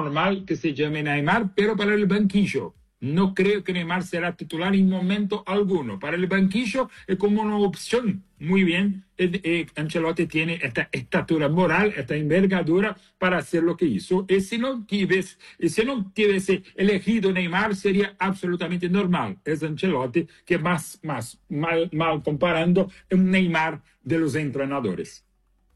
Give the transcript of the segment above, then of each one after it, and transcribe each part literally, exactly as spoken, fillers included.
normal que se llame Neymar, pero para el banquillo. No creo que Neymar será titular en momento alguno. Para el banquillo es como una opción. Muy bien, eh, eh, Ancelotti tiene esta estatura moral, esta envergadura para hacer lo que hizo. Y si no tuviese, si no tuviese elegido Neymar, sería absolutamente normal. Es Ancelotti que más, más mal, mal comparando un Neymar de los entrenadores.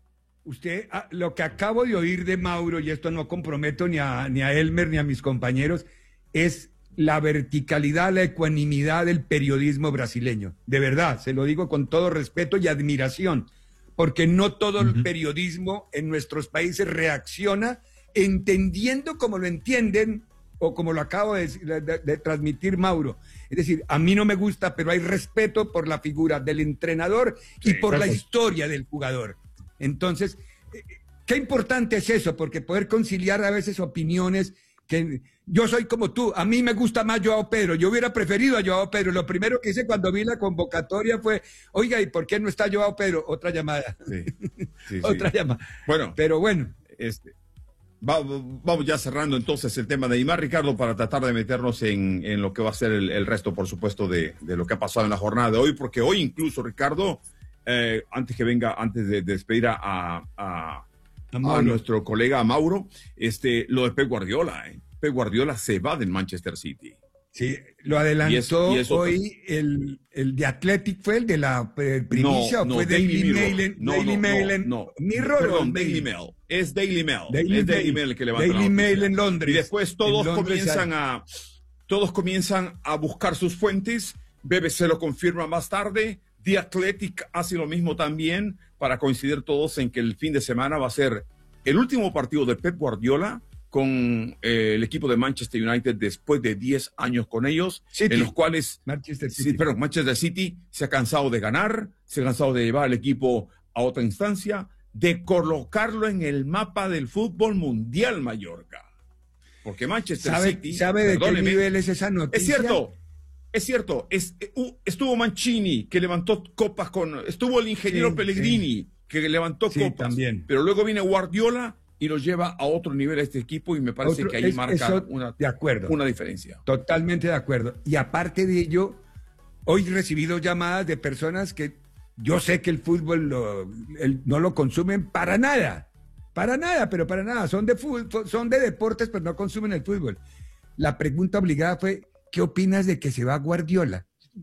Usted, lo que acabo de oír de Mauro, y esto no comprometo ni a, ni a Elmer ni a mis compañeros, es la verticalidad, la ecuanimidad del periodismo brasileño. De verdad, se lo digo con todo respeto y admiración, porque no todo uh-huh. el periodismo en nuestros países reacciona entendiendo como lo entienden o como lo acabo de, de, de, de transmitir Mauro. Es decir, a mí no me gusta, pero hay respeto por la figura del entrenador y sí, por perfecto. La historia del jugador. Entonces, qué importante es eso, porque poder conciliar a veces opiniones que yo soy como tú, a mí me gusta más Joao Pedro, yo hubiera preferido a Joao Pedro, lo primero que hice cuando vi la convocatoria fue, oiga, ¿y por qué no está Joao Pedro? Otra llamada, sí, sí, otra sí. llamada, bueno, pero bueno. Este, va, vamos ya cerrando entonces el tema de Neymar, Ricardo, para tratar de meternos en, en lo que va a ser el, el resto, por supuesto, de, de lo que ha pasado en la jornada de hoy, porque hoy incluso, Ricardo, eh, antes que venga, antes de, de despedir a, a, a, a nuestro colega Mauro, este, lo de Pep Guardiola, eh. Pep Guardiola se va del Manchester City. Sí, lo adelantó y es, y es hoy el, el de Athletic, ¿fue el de la eh, primicia no, o no, fue Daily, Daily Mail? Mail? No, Daily no, Mail, no, no. Mirror, Perdón, Daily, Daily Mail. Es Daily Mail. Daily es Mail. Daily Mail el que levanta Daily la Mail en Londres. Y después todos Londres comienzan hay... a todos comienzan a buscar sus fuentes. B B C lo confirma más tarde. The Athletic hace lo mismo también, para coincidir todos en que el fin de semana va a ser el último partido de Pep Guardiola con eh, el equipo de Manchester United después de diez años con ellos, City. en los cuales Manchester City. Sí, perdón, Manchester City se ha cansado de ganar, se ha cansado de llevar al equipo a otra instancia, de colocarlo en el mapa del fútbol mundial, Mallorca. Porque Manchester ¿Sabe, City... ¿Sabe de qué nivel es esa noticia? Es cierto, es cierto. Es, uh, estuvo Mancini, que levantó copas con... Estuvo el ingeniero sí, Pellegrini, sí. que levantó sí, copas. También. Pero luego viene Guardiola y lo lleva a otro nivel a este equipo y me parece otro, que ahí es, marca eso, una, de acuerdo. una diferencia. Totalmente de acuerdo. Y aparte de ello, hoy he recibido llamadas de personas que yo sé que el fútbol lo, el, no lo consumen para nada. Para nada, pero para nada. Son de fútbol, son de deportes, pero no consumen el fútbol. La pregunta obligada fue, ¿qué opinas de que se va Guardiola?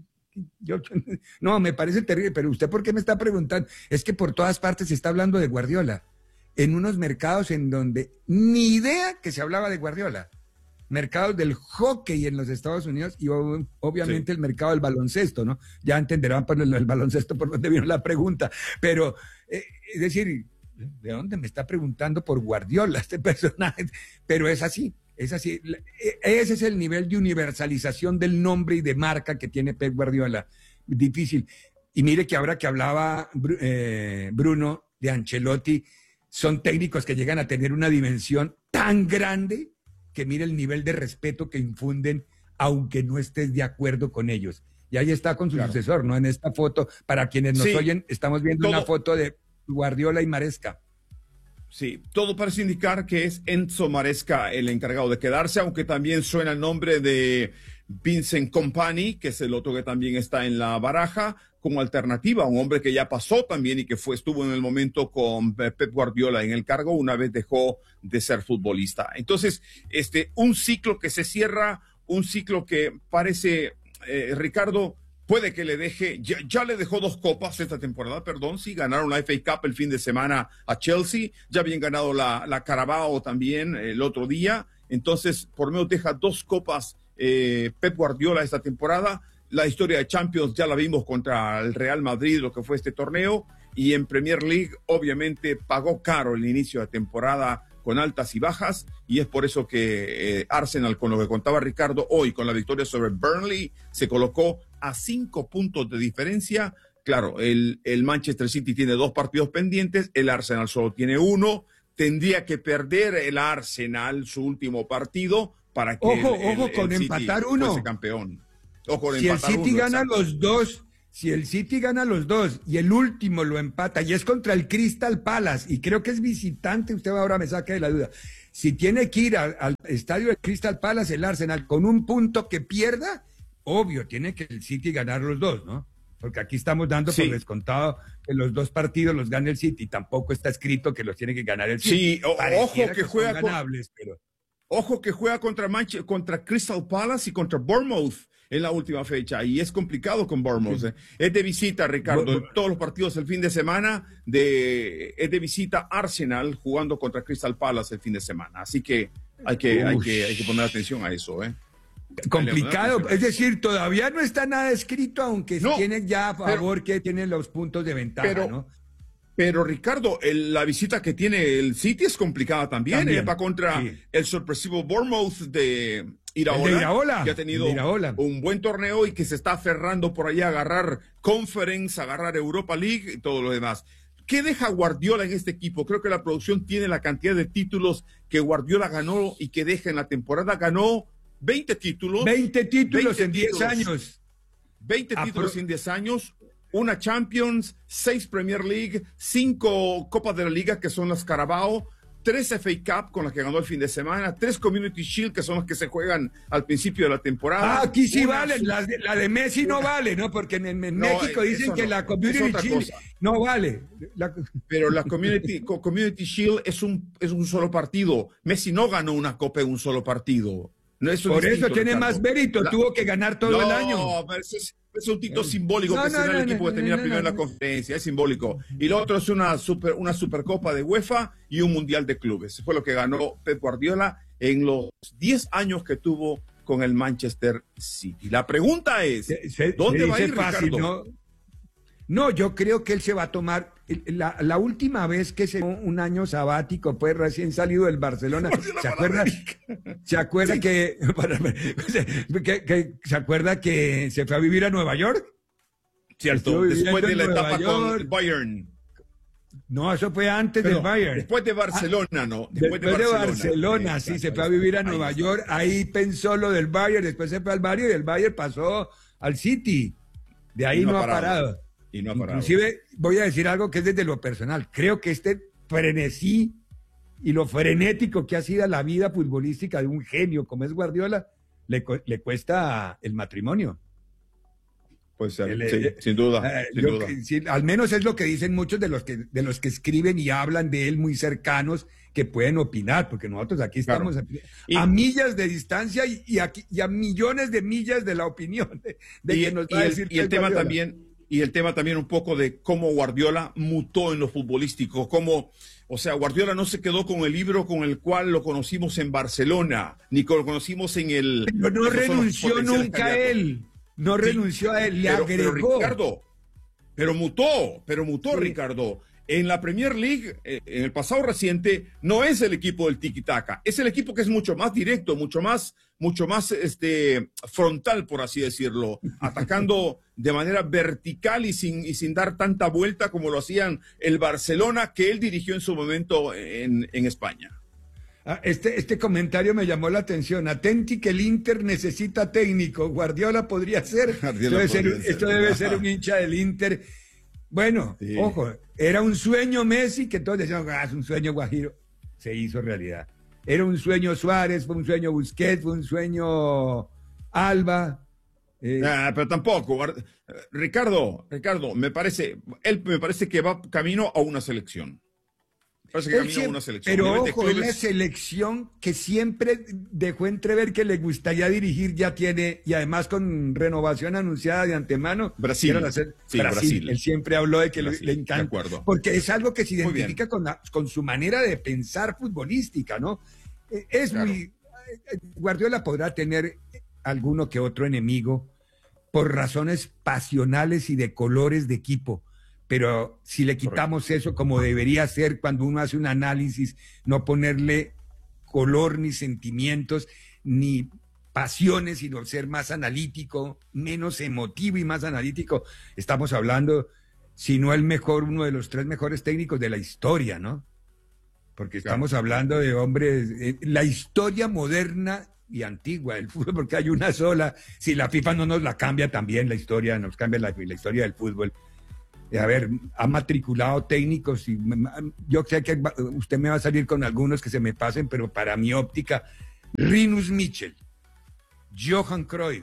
Yo, no, me parece terrible, pero ¿usted por qué me está preguntando? Es que por todas partes se está hablando de Guardiola, en unos mercados en donde ni idea que se hablaba de Guardiola. Mercados del hockey en los Estados Unidos y obviamente sí. el mercado del baloncesto, ¿no? Ya entenderán por el, el baloncesto por dónde vino la pregunta, pero eh, es decir, ¿de dónde me está preguntando por Guardiola este personaje? Pero es así. Es así, ese es el nivel de universalización del nombre y de marca que tiene Pep Guardiola. Difícil. Y mire que ahora que hablaba eh, Bruno de Ancelotti, son técnicos que llegan a tener una dimensión tan grande que mire el nivel de respeto que infunden, aunque no estés de acuerdo con ellos. Y ahí está con su claro. sucesor, ¿no? En esta foto, para quienes nos sí, oyen, estamos viendo todo... una foto de Guardiola y Maresca. Sí, todo parece indicar que es Enzo Maresca el encargado de quedarse, aunque también suena el nombre de Vincent Kompany, que es el otro que también está en la baraja, como alternativa, un hombre que ya pasó también y que fue, estuvo en el momento con Pep Guardiola en el cargo, una vez dejó de ser futbolista. Entonces, este, un ciclo que se cierra, un ciclo que parece, eh, Ricardo, puede que le deje, ya, ya le dejó dos copas esta temporada, perdón, sí, ganaron la F A Cup el fin de semana a Chelsea, ya habían ganado la, la Carabao también el otro día, entonces por lo menos deja dos copas eh, Pep Guardiola esta temporada. La historia de Champions ya la vimos contra el Real Madrid, lo que fue este torneo, y en Premier League obviamente pagó caro el inicio de temporada con altas y bajas, y es por eso que eh, Arsenal, con lo que contaba Ricardo hoy, con la victoria sobre Burnley, se colocó a cinco puntos de diferencia. Claro, el, el Manchester City tiene dos partidos pendientes, el Arsenal solo tiene uno, tendría que perder el Arsenal su último partido para que ojo, el, el, ojo, con el empatar City uno. fuese campeón. Ojo, con si empatar el City uno, gana exacto. los dos, si el City gana los dos y el último lo empata y es contra el Crystal Palace y creo que es visitante, usted ahora me saca de la duda. si tiene que ir al, al estadio del Crystal Palace, el Arsenal, con un punto que pierda, obvio, tiene que el City ganar los dos, ¿no? Porque aquí estamos dando Sí. por descontado que los dos partidos los gane el City. Tampoco está escrito que los tiene que ganar el City. Sí, o- Pareciera ojo que son juega con- ganables, pero... Ojo que juega contra, Manche- contra Crystal Palace y contra Bournemouth en la última fecha. Y es complicado con Bournemouth. ¿eh? Es de visita, Ricardo. Bu- En todos los partidos el fin de semana de, es de visita Arsenal jugando contra Crystal Palace el fin de semana. Así que hay que, hay Ush. que, hay que poner atención a eso. ¿eh? Complicado, Vale, es decir, todavía no está nada escrito, aunque No, tiene ya a favor que tiene los puntos de ventaja, pero- ¿no? Pero Ricardo, el- la visita que tiene el City es complicada también. También, Él va contra sí. el sorpresivo Bournemouth de Iraola, El de Iraola, que ha tenido el de Iraola. un buen torneo y que se está aferrando por ahí a agarrar Conference, a agarrar Europa League y todo lo demás. ¿Qué deja Guardiola en este equipo? Creo que la producción tiene la cantidad de títulos que Guardiola ganó y que deja en la temporada. Ganó veinte títulos. veinte títulos veinte en diez títulos. años. veinte Apro- títulos en diez años, una Champions, seis Premier League, cinco Copas de la Liga, que son las Carabao, tres F A Cup con las que ganó el fin de semana, tres Community Shield, que son las que se juegan al principio de la temporada. Ah, aquí sí Una vale, su- la de, la de Messi no vale, ¿no? Porque en, en No, México eh, dicen eso que no, la es Community otra Shield cosa. no vale. La- Pero la Community, co- Community Shield es un, es un solo partido. Messi no ganó una Copa en un solo partido. No, eso es por eso distinto, tiene Ricardo. más mérito, La- tuvo que ganar todo no, el año. pero ese es, es un título simbólico No, que no, será no, el equipo no, que tenía no, primero en no, la no. conferencia, es simbólico. Y lo otro es una super, una supercopa de UEFA y un mundial de clubes. Fue lo que ganó Pep Guardiola en los diez años que tuvo con el Manchester City. La pregunta es, Se- se- ¿dónde se va a dice ir fácil, Ricardo? ¿no? No, yo creo que él se va a tomar la, la última vez que se un año sabático, pues recién salido del Barcelona. ¿Se acuerda? ¿Se acuerda que, que, que- se acuerda que se fue a vivir a Nueva York? Cierto, Estuvo después viviendo de la en Nueva etapa con York. el Bayern. No, eso fue antes Perdón, del Bayern. Después de Barcelona, ¿no? Después, de Barcelona, sí, Exacto, se fue a vivir a ahí Nueva está. York, ahí pensó lo del Bayern, después se fue al Bayern y el Bayern pasó al City. De ahí Y no, ha parado. Y no ha parado. Inclusive voy a decir algo que es desde lo personal. Creo que este frenesí y lo frenético que ha sido la vida futbolística de un genio como es Guardiola, le, cu- le cuesta el matrimonio. Puede ser, El- sí, eh, sin duda, Eh, sin yo duda. que- sí, al menos es lo que dicen muchos de los que de los que escriben y hablan de él muy cercanos que pueden opinar, porque nosotros aquí Claro. estamos a, Y- a millas de distancia y, y, aquí, y a millones de millas de la opinión de, de y, que nos y va a el, decir y el Pep tema Guardiola. también y el tema también un poco de cómo Guardiola mutó en lo futbolístico, cómo, o sea, Guardiola no se quedó con el libro con el cual lo conocimos en Barcelona, ni con- lo conocimos en el... Pero no esos son los renunció potenciales nunca a candidatos. él, no Sí, renunció a él, le pero, pero agregó. Ricardo, pero mutó, pero mutó Sí. Ricardo. En la Premier League, eh, en el pasado reciente, no es el equipo del tiki-taka, es el equipo que es mucho más directo, mucho más, mucho más este, frontal, por así decirlo, atacando de manera vertical y sin, y sin dar tanta vuelta como lo hacían el Barcelona que él dirigió en su momento en, en España. Ah, Este, este comentario me llamó la atención. Atenti que el Inter necesita técnico. Guardiola podría ser. Guardiola esto, debe podría ser, ser. esto debe ser un hincha del Inter. Bueno, Sí. ojo, era un sueño Messi que todos decían, ah, es un sueño Guajiro. Se hizo realidad. Era un sueño Suárez, fue un sueño Busquets, fue un sueño Alba. eh, Ah, pero tampoco. Guard- Ricardo, Ricardo, me parece, él me parece que va camino a una selección. Parece que Él camina a siempre- una selección. A pero nivel de ojo, es la clubes, selección que siempre dejó entrever que le gustaría dirigir, ya tiene, y además con renovación anunciada de antemano. Brasil. quieren hacer- Sí, Brasil. Brasil. Él siempre habló de que le- Brasil, le, de encanta. acuerdo. Porque es algo que se Muy bien. identifica con, la- con su manera de pensar futbolística, ¿no? Eh, Es Claro. muy. eh, Guardiola podrá tener alguno que otro enemigo por razones pasionales y de colores de equipo. Pero si le quitamos eso como debería ser cuando uno hace un análisis, no ponerle color ni sentimientos ni pasiones, sino ser más analítico, menos emotivo y más analítico, estamos hablando, si no el mejor, uno de los tres mejores técnicos de la historia, ¿no? Porque Claro. estamos hablando de hombres, eh, la historia moderna y antigua del fútbol, porque hay una sola, si la FIFA no nos la cambia también, la historia, nos cambia la, la historia del fútbol. a ver, ha matriculado técnicos y yo sé que usted me va a salir con algunos que se me pasen, pero para mi óptica, Rinus Michel, Johan Cruyff,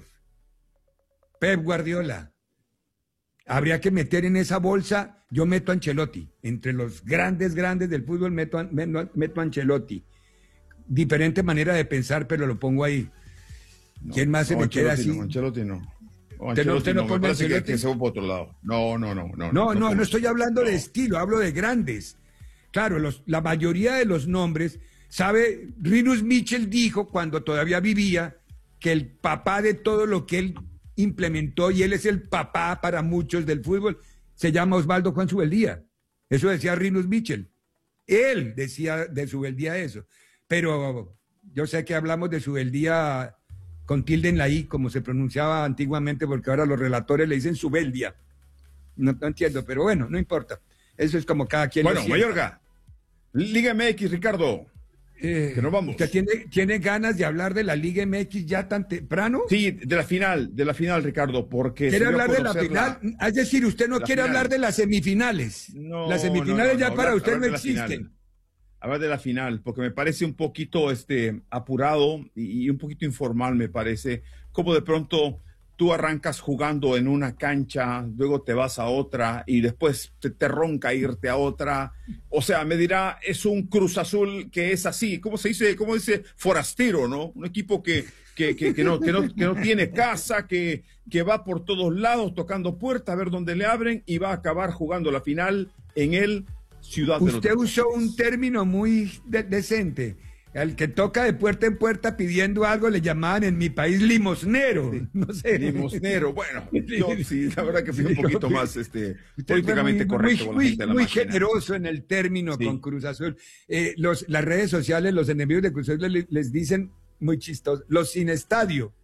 Pep Guardiola. Habría que meter en esa bolsa, yo meto a Ancelotti. Entre los grandes, grandes del fútbol meto a, meto a Ancelotti. Diferente manera de pensar, pero lo pongo ahí. No, ¿Quién más se no, me Ancelotti queda así? No, Ancelotti no. O ¿Usted no, usted no no, pone me parece que, Ancelotti? que se va por otro lado. No, no, no. No, No, no, no, no estoy hablando no. de estilo, hablo de grandes. Claro, los, la mayoría de los nombres, ¿sabe? Rinus Michel dijo cuando todavía vivía que el papá de todo lo que él implementó, y él es el papá para muchos del fútbol, se llama Osvaldo Juan Subeldía. Eso decía Rinus Michel. Él decía de Subeldía eso. Pero yo sé que hablamos de Subeldía con tilde en la I, como se pronunciaba antiguamente, porque ahora los relatores le dicen Subeldia. No, no entiendo, pero bueno, no importa. Eso es como cada quien. Bueno, Mayorga, Liga M X, Ricardo. Eh, que nos vamos. ¿Usted tiene, tiene ganas de hablar de la Liga M X ya tan temprano? Sí, de la final, de la final, Ricardo, porque... ¿Quiere hablar de la final? La, es decir, usted no quiere final. hablar de las semifinales. No, las semifinales no, no, ya no, para hablar, usted hablar no existen. Final. Hablar de la final, porque me parece un poquito este, apurado y, y un poquito informal, me parece. Como de pronto tú arrancas jugando en una cancha, luego te vas a otra y después te, te ronca irte a otra. O sea, me dirá, es un Cruz Azul que es así, ¿cómo se dice? ¿Cómo dice? Forastero, ¿no? Un equipo que, que, que, que, no, que, no, que no tiene casa, que, que va por todos lados tocando puertas a ver dónde le abren y va a acabar jugando la final en el Ciudad de los Usted Deportes. usó un término muy de decente. Al que toca de puerta en puerta pidiendo algo le llamaban en mi país limosnero. Sí. No sé. Limosnero. Bueno, yo sí, la verdad que fui un poquito más este, políticamente muy, correcto. Muy, con la gente de la muy máquina. generoso en el término sí. con Cruz Azul. Eh, los, las redes sociales, los enemigos de Cruz Azul les, les dicen muy chistosos, los sin estadio.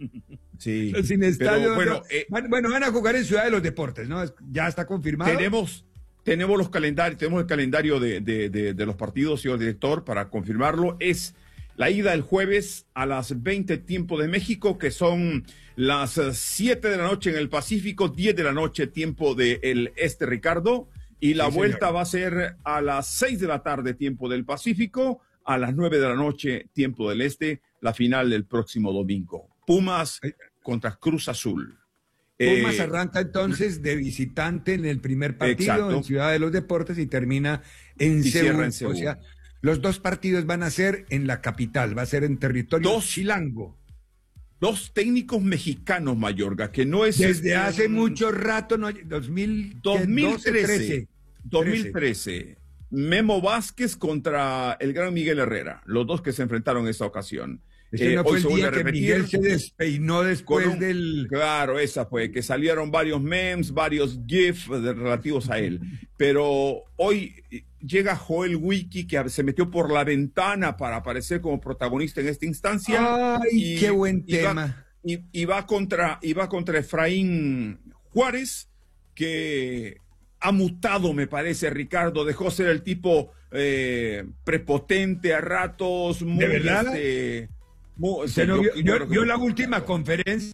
Sí. Los sin estadio. Pero, bueno, no, eh, van, bueno, van a jugar en Ciudad de los Deportes, ¿no? Ya está confirmado. Tenemos... Tenemos los calendarios, tenemos el calendario de, de, de, de los partidos, señor director, para confirmarlo. Es la ida el jueves a las veinte tiempo de México, que son las siete de la noche en el Pacífico, diez de la noche tiempo del este, Ricardo. Y la sí, vuelta señor. va a ser a las seis de la tarde tiempo del Pacífico, a las nueve de la noche tiempo del este, la final del próximo domingo. Pumas contra Cruz Azul. Pumas eh, arranca entonces de visitante en el primer partido exacto. en Ciudad de los Deportes y termina en y Seúl. en Seúl. O sea, los dos partidos van a ser en la capital, va a ser en territorio dos, chilango. Dos técnicos mexicanos, Mayorga, que no es... Desde este, hace un... mucho rato, no, dos mil, dos mil trece, dos mil trece. trece. Memo Vázquez contra el gran Miguel Herrera, los dos que se enfrentaron en esta ocasión. Ese eh, no fue hoy el se día vuelve a que repetir. Miguel se despeinó después un, del... Claro, esa fue, que salieron varios memes, varios GIFs relativos a él. Pero hoy llega Joel Wiki, que se metió por la ventana para aparecer como protagonista en esta instancia. ¡Ay, y, qué buen y tema! Va, y, y, va contra, y va contra Efraín Juárez, que ha mutado, me parece, Ricardo. Dejó ser el tipo eh, prepotente a ratos. Muy, ¿De verdad? Este, muy, Se lo, yo, yo, yo la última conferencia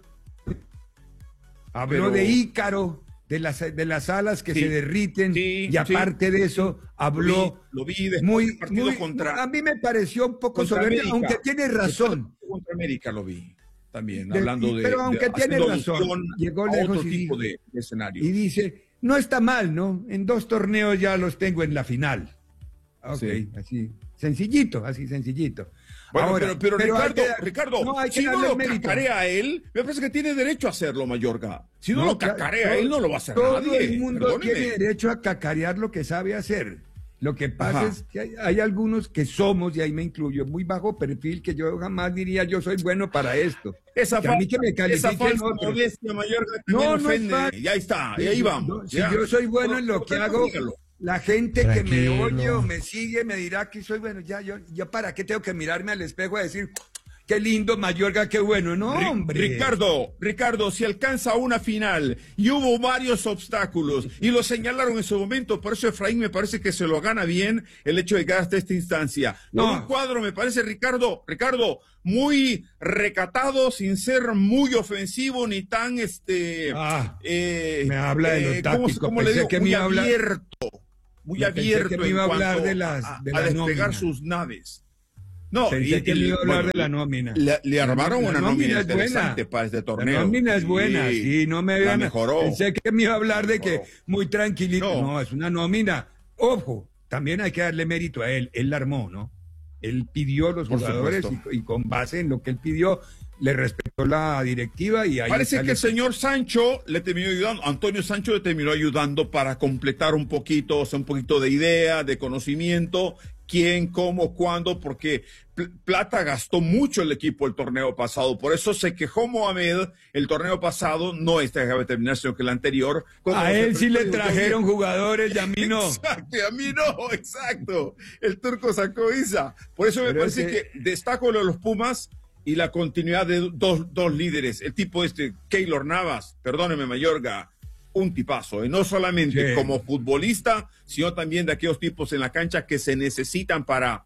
habló Pero, de Ícaro, de las, de las alas que sí, se derriten, sí, y aparte sí, de eso habló lo vi, lo vi muy, partido muy contra, a mí me pareció un poco soberbio, aunque tiene razón. Contra América lo vi también, de, hablando y, de... Pero aunque de, tiene razón, llegó lejos otro y, tipo de, de escenario. Y dice, no está mal, ¿no? En dos torneos ya los tengo en la final. Ok, sí. así, sencillito, así sencillito. Bueno, Ahora, pero, pero, pero Ricardo, que, Ricardo no, si no lo mérito. cacarea a él, me parece que tiene derecho a hacerlo, Mayorga. Si no, no lo cacarea a él, no lo va a hacer todo nadie. Todo el mundo Perdóneme. tiene derecho a cacarear lo que sabe hacer. Lo que pasa Ajá. es que hay, hay algunos que somos, y ahí me incluyo, muy bajo perfil, que yo jamás diría yo soy bueno para esto. Esa, que a mí que me esa falsa otros. modestia, Mayorga, no, no ofende. No y ahí está, y ahí yo, vamos. No, si ya. yo soy bueno en lo que hago, dígalo. la gente Tranquilo. que me oye o me sigue me dirá que soy bueno. Ya, yo, yo para qué tengo que mirarme al espejo a decir qué lindo, Mayorga, qué bueno. No, hombre. Ricardo, Ricardo, si alcanza una final y hubo varios obstáculos y lo señalaron en su momento, por eso Efraín me parece que se lo gana bien el hecho de llegar hasta esta instancia. No. Un cuadro me parece, Ricardo, Ricardo, muy recatado, sin ser muy ofensivo ni tan este. Ah, eh, me habla de lo eh, táctico. ¿cómo, cómo le digo? Que muy me habla... abierto, muy Yo abierto que me iba en a hablar cuanto de las, a, de a la despegar nómina. sus naves. No, Pensé y, que y, me iba a hablar bueno, de la nómina. Le, le armaron La una nómina nómina es buena. interesante para este torneo. La nómina es Sí, buena, sí, no me la vean. mejoró. Pensé que me iba a hablar de que Mejoró. muy tranquilito. No. No. es una nómina. Ojo, también hay que darle mérito a él. Él la armó, ¿no? Él pidió a los Por jugadores y, y con base en lo que él pidió, le respetó la directiva y ahí Parece está que el señor Sancho le terminó ayudando, Antonio Sancho le terminó ayudando para completar un poquito, o sea, un poquito de idea, de conocimiento, quién, cómo, cuándo, porque pl- plata gastó mucho el equipo el torneo pasado, por eso se quejó Mohamed el torneo pasado, no este que acaba de terminar, sino que el anterior. A él sí le trajeron jugadores y a mí no. Exacto, y a mí no, exacto. El turco sacó Isa. Por eso me Pero parece es que- que destaco lo de los Pumas y la continuidad de dos, dos líderes. El tipo este, Keylor Navas, perdóneme, Mayorga, un tipazo. Y no solamente Sí. como futbolista, sino también de aquellos tipos en la cancha que se necesitan para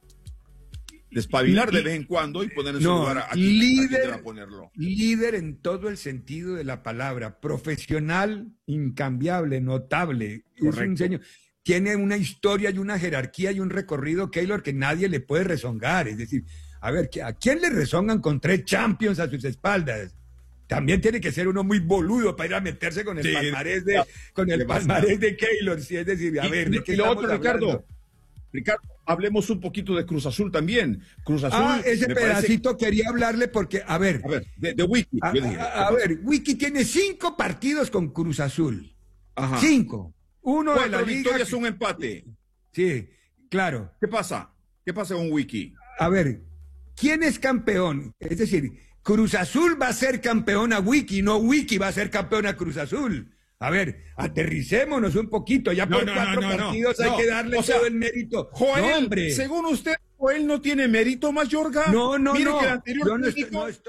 despabilar de vez en cuando y poner en su No, lugar a, a quien- a quien líder, deba ponerlo. líder en todo el sentido de la palabra, profesional, incambiable, notable. Es un Correcto. señor- tiene una historia y una jerarquía y un recorrido, Keylor, que nadie le puede rezongar. Es decir, a ver, ¿a quién le rezongan con tres Champions a sus espaldas? También tiene que ser uno muy boludo para ir a meterse con el Sí, palmarés de, con el palmarés de Keylor. Sí, es decir, a Y- ver, y- ¿de qué y lo estamos otro, Ricardo, hablando? Ricardo, hablemos un poquito de Cruz Azul también. Cruz Azul. Ah, ese me parece- pedacito quería hablarle porque, a ver, A ver, de, de Wiki. A, yo dije, a- a ver, Wiki tiene cinco partidos con Cruz Azul. Ajá. Cinco. Uno de la Cuatro liga. victorias, un empate. Sí, claro. ¿Qué pasa? ¿Qué pasa con Wiki? A ver, ¿quién es campeón? Es decir, Cruz Azul va a ser campeón a Wiki, no Wiki va a ser campeón a Cruz Azul. A ver, aterricémonos un poquito. Ya No, por no, cuatro no, no, partidos no. hay No, que darle o sea, todo el mérito. Joel, No, hombre. según usted, Joel no tiene mérito, Mayorga. No, no, Mire no. que el anterior Yo no estoy, técnico- no estoy-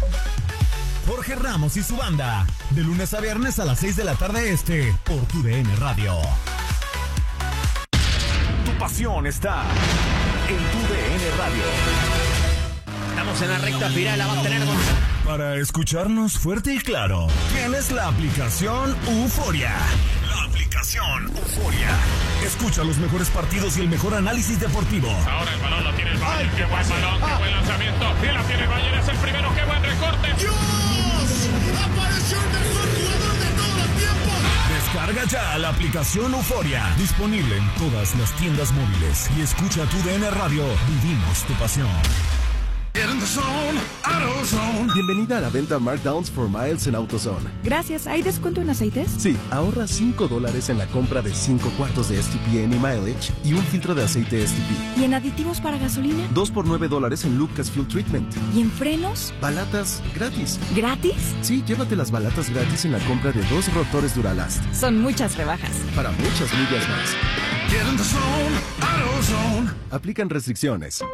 Jorge Ramos y su banda. De lunes a viernes a las seis de la tarde este. Por tu D N Radio. Tu pasión está en tu D N Radio. Estamos en la recta final, la va a tener Gonzalo. Para escucharnos fuerte y claro, tienes la aplicación Euforia. La aplicación Euforia. Escucha los mejores partidos y el mejor análisis deportivo. Ahora el balón lo tiene el Bayern, qué buen balón, qué buen lanzamiento. Y la tiene el Bayern, es el primero, qué buen recorte. ¡Apareció el mejor jugador de todos los tiempos! Descarga ya la aplicación Euforia. Disponible en todas las tiendas móviles. Y escucha tu D N Radio. Vivimos tu pasión. Bienvenida a la venta Markdowns for Miles en AutoZone. Gracias. ¿Hay descuento en aceites? Sí, ahorra cinco dólares en la compra de cinco cuartos de S T P Any Mileage y un filtro de aceite S T P. ¿Y en aditivos para gasolina? dos por nueve dólares en Lucas Fuel Treatment. ¿Y en frenos? Balatas gratis. ¿Gratis? Sí, llévate las balatas gratis en la compra de dos rotores Duralast. Son muchas rebajas. Para muchas millas más. Aplican restricciones.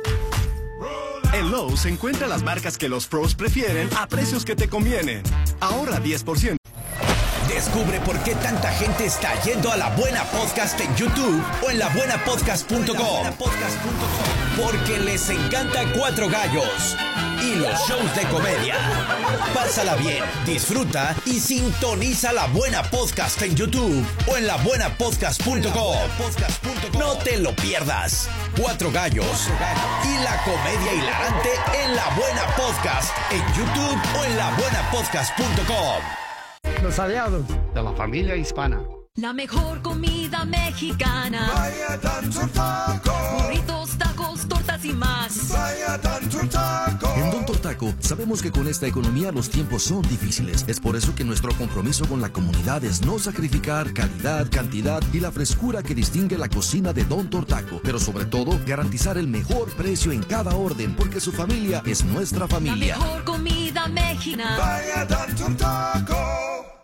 En Lowe's encuentra las marcas que los pros prefieren a precios que te convienen. Ahorra diez por ciento. Descubre por qué tanta gente está yendo a La Buena Podcast en YouTube o en la buena podcast punto com. Porque les encanta Cuatro Gallos y los shows de comedia. Pásala bien, disfruta y sintoniza La Buena Podcast en YouTube o en la buena podcast punto com. No te lo pierdas. Cuatro Gallos y la comedia hilarante en La Buena Podcast en YouTube o en la buena podcast punto com. Los aliados de la familia hispana. La mejor comida mexicana. Vaya tanto taco. Burritos, tacos, tortas y más. Vaya tanto taco. En Don Tortaco sabemos que con esta economía los tiempos son difíciles. Es por eso que nuestro compromiso con la comunidad es no sacrificar calidad, cantidad y la frescura que distingue la cocina de Don Tortaco. Pero sobre todo, garantizar el mejor precio en cada orden, porque su familia es nuestra familia. La mejor comida mexicana. Vaya tanto taco.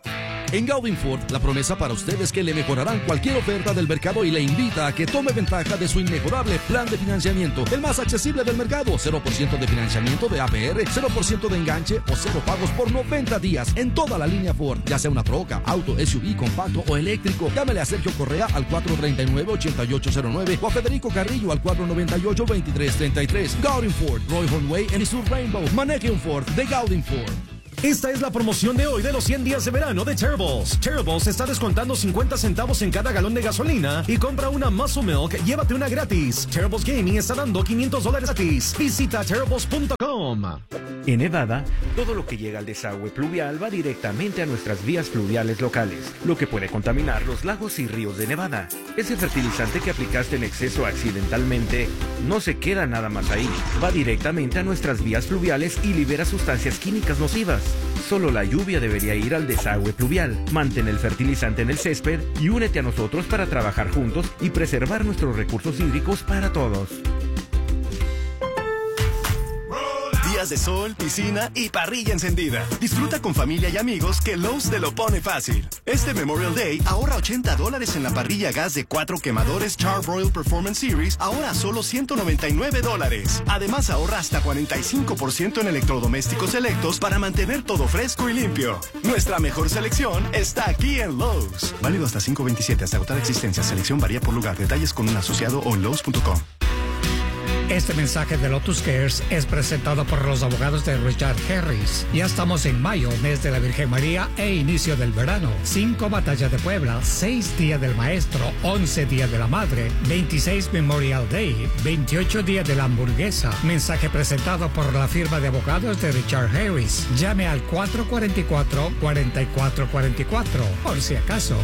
En Gaudin Ford, la promesa para usted es que le mejorarán cualquier oferta del mercado y le invita a que tome ventaja de su inmejorable plan de financiamiento, el más accesible del mercado. Cero por ciento de financiamiento de A P R, cero por ciento de enganche o cero pagos por noventa días en toda la línea Ford, ya sea una troca, auto, S U V, compacto o eléctrico. Llámele a Sergio Correa al cuatro treinta y nueve, ochenta y ocho cero nueve o a Federico Carrillo al cuatro noventa y ocho, veintitrés treinta y tres. Gaudin Ford, Roy Hornway en Sur Rainbow. Maneje un Ford de Gaudin Ford. Esta es la promoción de hoy de los cien días de verano de Terribles. Terribles está descontando cincuenta centavos en cada galón de gasolina y compra una Muscle Milk, llévate una gratis. Terribles Gaming está dando quinientos dólares gratis. Visita terribles punto com. En Nevada, todo lo que llega al desagüe pluvial va directamente a nuestras vías fluviales locales, lo que puede contaminar los lagos y ríos de Nevada. Ese fertilizante que aplicaste en exceso accidentalmente no se queda nada más ahí, va directamente a nuestras vías fluviales y libera sustancias químicas nocivas. Solo la lluvia debería ir al desagüe pluvial. Mantén el fertilizante en el césped y únete a nosotros para trabajar juntos y preservar nuestros recursos hídricos para todos. Días de sol, piscina y parrilla encendida. Disfruta con familia y amigos que Lowe's te lo pone fácil. Este Memorial Day ahorra ochenta dólares en la parrilla gas de cuatro quemadores Char-Broil Performance Series, ahora a solo ciento noventa y nueve dólares. Además ahorra hasta cuarenta y cinco por ciento en electrodomésticos selectos para mantener todo fresco y limpio. Nuestra mejor selección está aquí en Lowe's. Válido hasta cinco veintisiete, hasta agotar existencia. Selección varía por lugar. Detalles con un asociado o lowes punto com. Este mensaje de Lotus Cares es presentado por los abogados de Richard Harris. Ya estamos en mayo, mes de la Virgen María e inicio del verano. Cinco batallas de Puebla, seis días del maestro, once días de la madre, veintiséis Memorial Day, veintiocho días de la hamburguesa. Mensaje presentado por la firma de abogados de Richard Harris. Llame al cuatro cuatro cuatro, cuatro cuatro cuatro cuatro, por si acaso.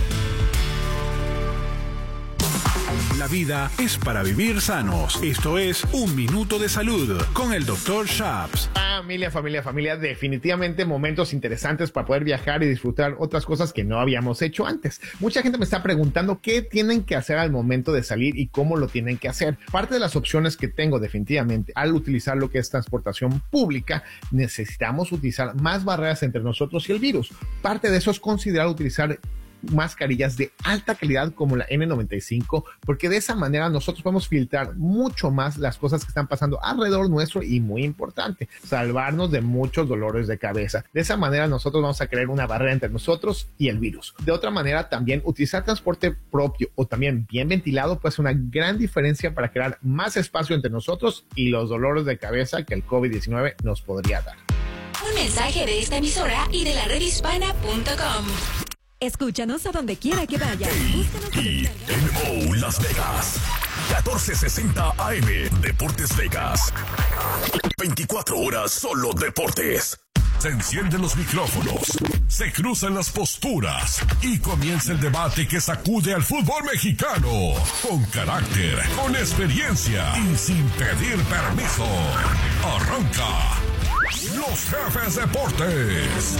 La vida es para vivir sanos. Esto es Un Minuto de Salud con el doctor Shaps. Familia, familia, familia, definitivamente momentos interesantes para poder viajar y disfrutar otras cosas que no habíamos hecho antes. Mucha gente me está preguntando qué tienen que hacer al momento de salir y cómo lo tienen que hacer. Parte de las opciones que tengo definitivamente al utilizar lo que es transportación pública, necesitamos utilizar más barreras entre nosotros y el virus. Parte de eso es considerar utilizar mascarillas de alta calidad como la N noventa y cinco, porque de esa manera nosotros podemos filtrar mucho más las cosas que están pasando alrededor nuestro y, muy importante, salvarnos de muchos dolores de cabeza. De esa manera nosotros vamos a crear una barrera entre nosotros y el virus. De otra manera, también utilizar transporte propio o también bien ventilado puede ser una gran diferencia para crear más espacio entre nosotros y los dolores de cabeza que el COVID diecinueve nos podría dar. Un mensaje de esta emisora y de la red hispana punto com. Escúchanos a donde quiera que vayas. Búscanos Y N O Las Vegas. catorce sesenta A M. Deportes Vegas. veinticuatro horas solo deportes. Se encienden los micrófonos, se cruzan las posturas y comienza el debate que sacude al fútbol mexicano. Con carácter, con experiencia y sin pedir permiso. Arranca Los Jefes Deportes.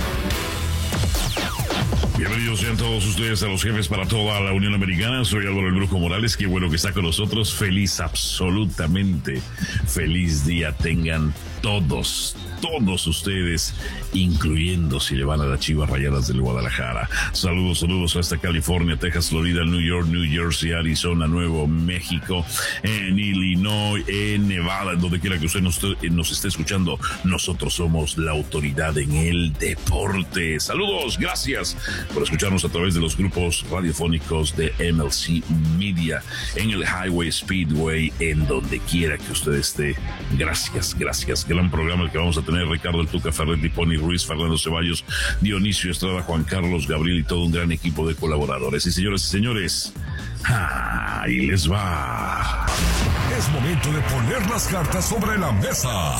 Bienvenidos sean todos ustedes a Los Jefes para toda la Unión Americana. Soy Álvaro El Brujo Morales. Qué bueno que está con nosotros. Feliz, absolutamente feliz día tengan todos, todos ustedes, incluyendo si le van a las Chivas Rayadas del Guadalajara. Saludos, saludos hasta California, Texas, Florida, New York, New Jersey, Arizona, Nuevo México, en Illinois, en Nevada, en donde quiera que usted nos, nos esté escuchando. Nosotros somos la autoridad en el deporte. Saludos, gracias por escucharnos a través de los grupos radiofónicos de M L C Media, en el Highway Speedway, en donde quiera que usted esté. Gracias, gracias. Gran programa el que vamos a tener. Ricardo El Tuca Ferretti, Pony Ruiz, Fernando Ceballos, Dionisio Estrada, Juan Carlos Gabriel y todo un gran equipo de colaboradores. Y señoras y señores, ahí les va. Es momento de poner las cartas sobre la mesa.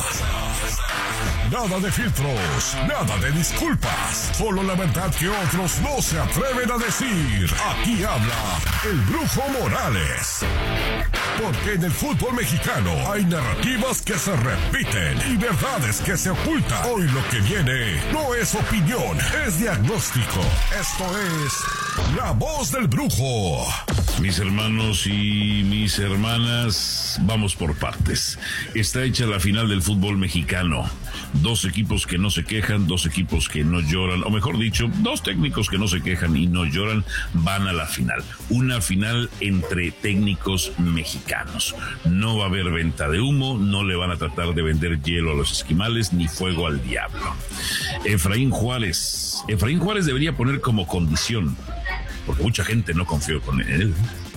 Nada de filtros, nada de disculpas, solo la verdad que otros no se atreven a decir. Aquí habla el Brujo Morales. Porque en el fútbol mexicano hay narrativas que se repiten y verdades que se ocultan. Hoy lo que viene no es opinión, es diagnóstico. Esto es La Voz del Brujo. Mis hermanos y mis hermanas, vamos por partes. Está hecha la final del fútbol mexicano. Dos equipos que no se quejan, dos equipos que no lloran, o mejor dicho, dos técnicos que no se quejan y no lloran, van a la final. Una final entre técnicos mexicanos. No va a haber venta de humo, no le van a tratar de vender hielo a los esquimales, ni fuego al diablo. Efraín Juárez. Efraín Juárez debería poner como condición, porque mucha gente no confió con él,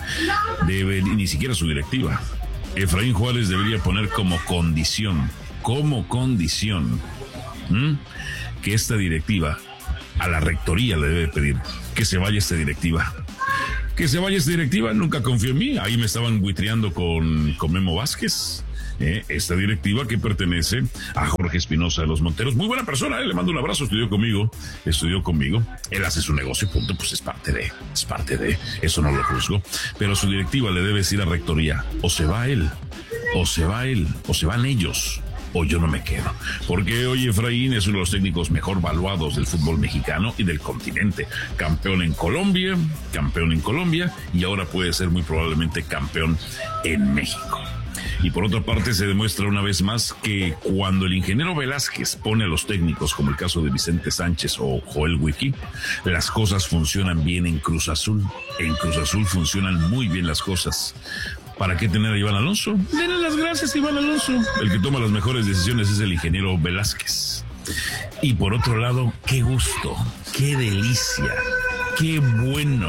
debe, ni siquiera su directiva. Efraín Juárez debería poner como condición, como condición, ¿m? que esta directiva, a la rectoría le debe pedir que se vaya esta directiva. Que se vaya esta directiva, nunca confió en mí. Ahí me estaban buitreando con, con Memo Vázquez. Eh, esta directiva que pertenece a Jorge Espinosa de los Monteros, muy buena persona, eh, le mando un abrazo, estudió conmigo, estudió conmigo, él hace su negocio, punto, pues es parte de, es parte de, eso no lo juzgo, pero su directiva le debe decir a rectoría, o se va él, o se va él, o se van ellos, o yo no me quedo, porque hoy Efraín es uno de los técnicos mejor valuados del fútbol mexicano y del continente, campeón en Colombia, campeón en Colombia, y ahora puede ser muy probablemente campeón en México. Y por otra parte se demuestra una vez más que cuando el ingeniero Velázquez pone a los técnicos, como el caso de Vicente Sánchez o Joel Wiki, las cosas funcionan bien en Cruz Azul. En Cruz Azul funcionan muy bien las cosas. ¿Para qué tener a Iván Alonso? Denle las gracias a Iván Alonso. El que toma las mejores decisiones es el ingeniero Velázquez. Y por otro lado, qué gusto, qué delicia, qué bueno,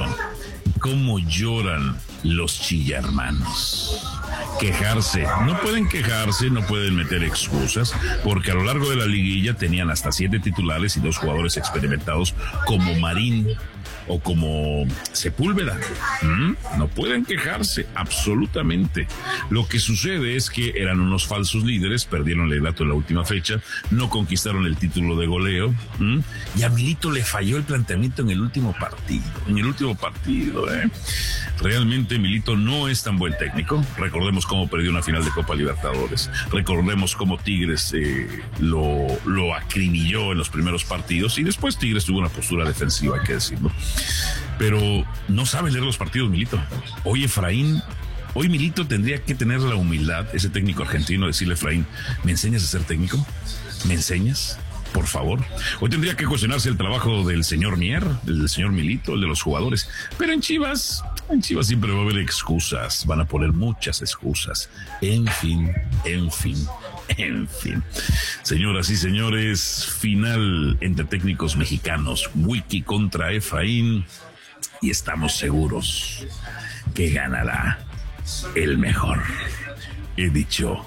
cómo lloran los chillarmanos. Quejarse, no pueden quejarse, no pueden meter excusas, porque a lo largo de la liguilla tenían hasta siete titulares y dos jugadores experimentados como Marín o como Sepúlveda. ¿Mm? No pueden quejarse, absolutamente. Lo que sucede es que eran unos falsos líderes, perdieron el dato en la última fecha, no conquistaron el título de goleo, ¿Mm? y a Milito le falló el planteamiento en el último partido, en el último partido, ¿eh? Realmente Milito no es tan buen técnico. Recordemos cómo perdió una final de Copa Libertadores. Recordemos cómo Tigres eh, lo, lo acribilló en los primeros partidos y después Tigres tuvo una postura defensiva, hay que decirlo. Pero no sabe leer los partidos Milito. Hoy Efraín, hoy Milito tendría que tener la humildad, ese técnico argentino, decirle a Efraín, ¿me enseñas a ser técnico? ¿Me enseñas? Por favor. Hoy tendría que cuestionarse el trabajo del señor Mier, del señor Milito, el de los jugadores. Pero en Chivas, en Chivas siempre va a haber excusas. Van a poner muchas excusas. En fin, en fin, en fin. Señoras y señores, final entre técnicos mexicanos. Wiki contra Efraín. Y estamos seguros que ganará el mejor. He dicho...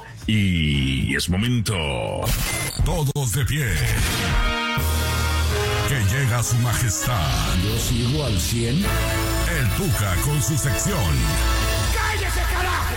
Y es momento. Todos de pie. Que llega su majestad. Yo sigo al cien. El Tuca con su sección. ¡Cállese, carajo!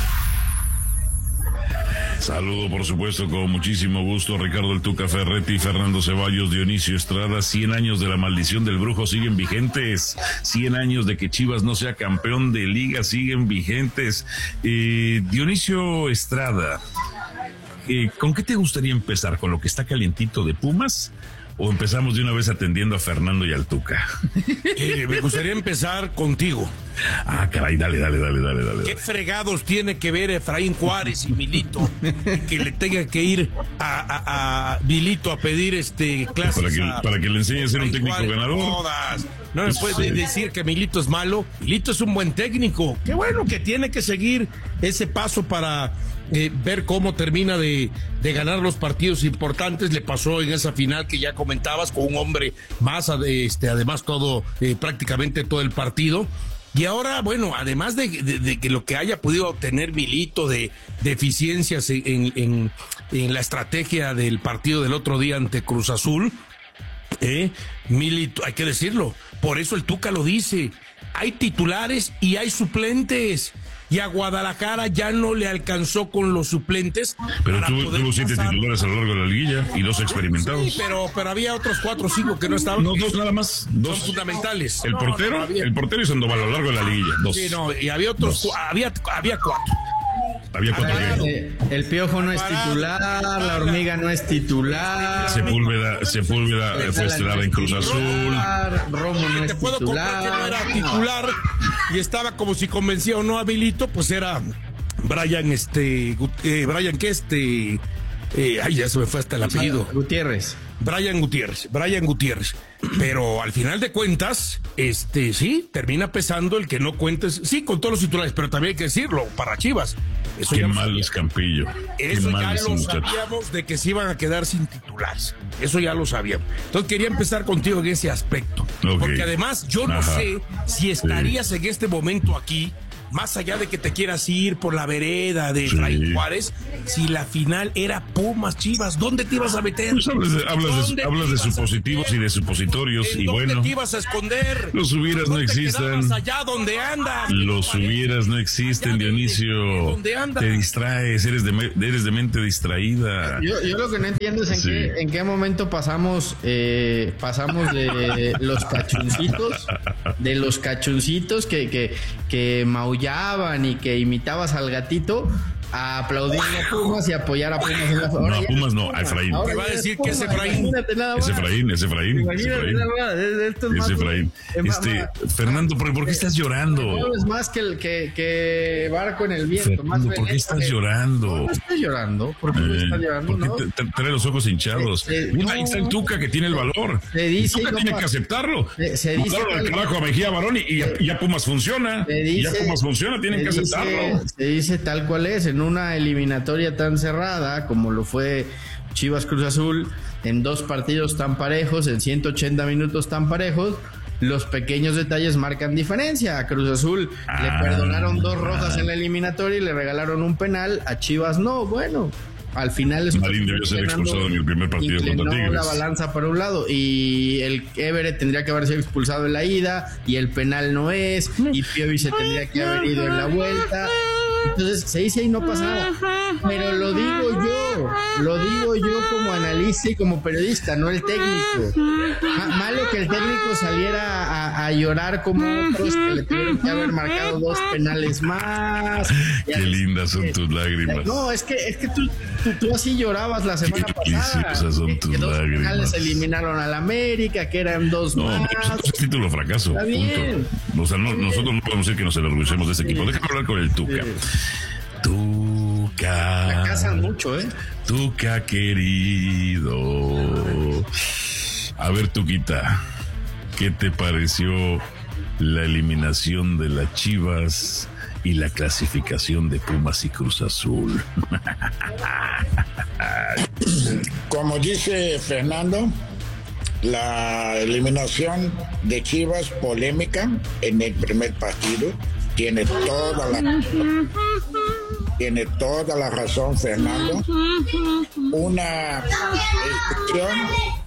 Saludo, por supuesto, con muchísimo gusto a Ricardo El Tuca Ferretti, Fernando Ceballos, Dionisio Estrada. Cien años de la maldición del brujo siguen vigentes. Cien años de que Chivas no sea campeón de liga siguen vigentes. Eh, Dionisio Estrada, eh, ¿con qué te gustaría empezar? ¿Con lo que está calientito de Pumas? ¿O empezamos de una vez atendiendo a Fernando y al Tuca? Eh, me gustaría empezar contigo. Ah, caray, dale, dale, dale, dale, dale. ¿Qué fregados tiene que ver Efraín Juárez y Milito? Que le tenga que ir a, a, a Milito a pedir este clases para que, a, para que le enseñe a ser un técnico Juárez, ganador. Todas. No me puede sí. decir que Milito es malo. Milito es un buen técnico. Qué bueno que tiene que seguir ese paso para eh, ver cómo termina de, de ganar los partidos importantes. Le pasó en esa final que ya comentabas con un hombre más, este, además todo, eh, prácticamente todo el partido. Y ahora, bueno, además de, de, de que lo que haya podido obtener Milito de deficiencias en, en, en la estrategia del partido del otro día ante Cruz Azul, eh, Milito, hay que decirlo, por eso el Tuca lo dice, hay titulares y hay suplentes. Y a Guadalajara ya no le alcanzó con los suplentes. Pero tuvo, tuvo siete titulares a lo largo de la liguilla y dos experimentados. Sí, pero, pero había otros cuatro o cinco que no estaban. No, dos nada más. Dos Son fundamentales. El portero, no, no, el portero y Sandoval a lo largo de la liguilla. Dos. Sí, no, y había otros, cu- había, había cuatro. Había cuatro. Eh, el Piojo no es titular, la Hormiga no es titular. Sepúlveda, Sepúlveda fue estelar en Cruz Azul. Romo no es Te puedo titular. comprar que no era titular. y estaba como si convencía o no a Milito, pues era Brian, este, eh, Brian, ¿qué este? Eh, ay, ya se me fue hasta el apellido. Gutiérrez. Brian Gutiérrez, Brian Gutiérrez. Pero al final de cuentas, este, sí, termina pesando el que no cuentes, sí, con todos los titulares, pero también hay que decirlo, para Chivas. Eso Qué mal es Campillo. Eso Qué ya lo muchacho. sabíamos de que se iban a quedar sin titulares. Eso ya lo sabíamos. Entonces quería empezar contigo en ese aspecto. Okay. Porque además yo no Ajá. sé si estarías sí. en este momento aquí, más allá de que te quieras ir por la vereda de Fray sí. Juárez, si la final era Pumas Chivas, ¿dónde te ibas a meter? Pues hablas de, hablas de, hablas de supositivos y de supositorios y ¿dónde bueno. te ibas a esconder? Los hubieras no existen. Allá donde andas. Los hubieras no existen, Dionisio. ¿Dónde andas? Te distraes, eres de, eres de mente distraída. Yo, yo lo que no entiendo es en, sí. qué, en qué momento pasamos, eh, pasamos de los cachuncitos, de los cachuncitos que, que, que maullaban y que imitabas al gatito a aplaudir a Pumas y apoyar a Pumas en la No, a Pumas no, a Efraín. Te va a decir que es Efraín. Es Efraín, es Efraín. Es Efraín. Es Efraín. Este, Fernando, ¿por, ¿por qué estás llorando? No es más que, el, que, que barco en el viento. Fernando, ¿por qué estás llorando? No estoy llorando. ¿Por qué eh, estás llorando? ¿Por qué no? te, te trae los ojos hinchados? Se, se, Mira, no, ahí está el Tuca que tiene el valor. Se dice, el Tuca tiene que aceptarlo. Se, se dice Mandaron al carajo a Mejía Barón y, y, ya, y ya Pumas funciona. Dice, ya Pumas funciona, tienen que dice, aceptarlo. Se dice tal cual es, en una eliminación tan cerrada como lo fue Chivas Cruz Azul, en dos partidos tan parejos, en ciento ochenta minutos tan parejos, los pequeños detalles marcan diferencia. A Cruz Azul ah, le perdonaron dos rojas en la eliminatoria y le regalaron un penal, a Chivas no. Bueno, al final es Marín debió ser expulsado en el primer partido contra Tigres. La balanza para un lado y el Everett tendría que haber sido expulsado en la ida y el penal no es, y Piovi se tendría que haber ido en la vuelta. Entonces se dice y no pasa nada, pero lo digo yo, lo digo yo como analista y como periodista, no el técnico. Ma- malo que el técnico saliera a, a llorar como otros que le tuvieron que haber marcado dos penales más. Qué lindas son tus lágrimas. No, es que es que tú, tú, tú así llorabas la semana Qué pasada. Esas son tus que dos lágrimas. penales eliminaron al América, que eran dos no, más. No, es título fracaso. Está bien. Punto. O sea, no, nosotros no podemos decir que nos enorgullecemos de ese equipo. Déjame hablar con el Tuca. Tuca. La casan mucho, ¿eh? Tuca querido. A ver, Tuquita, ¿qué te pareció la eliminación de las Chivas y la clasificación de Pumas y Cruz Azul? Como dice Fernando, la eliminación de Chivas polémica en el primer partido. Tiene toda la tiene toda la razón, Fernando. Una expulsión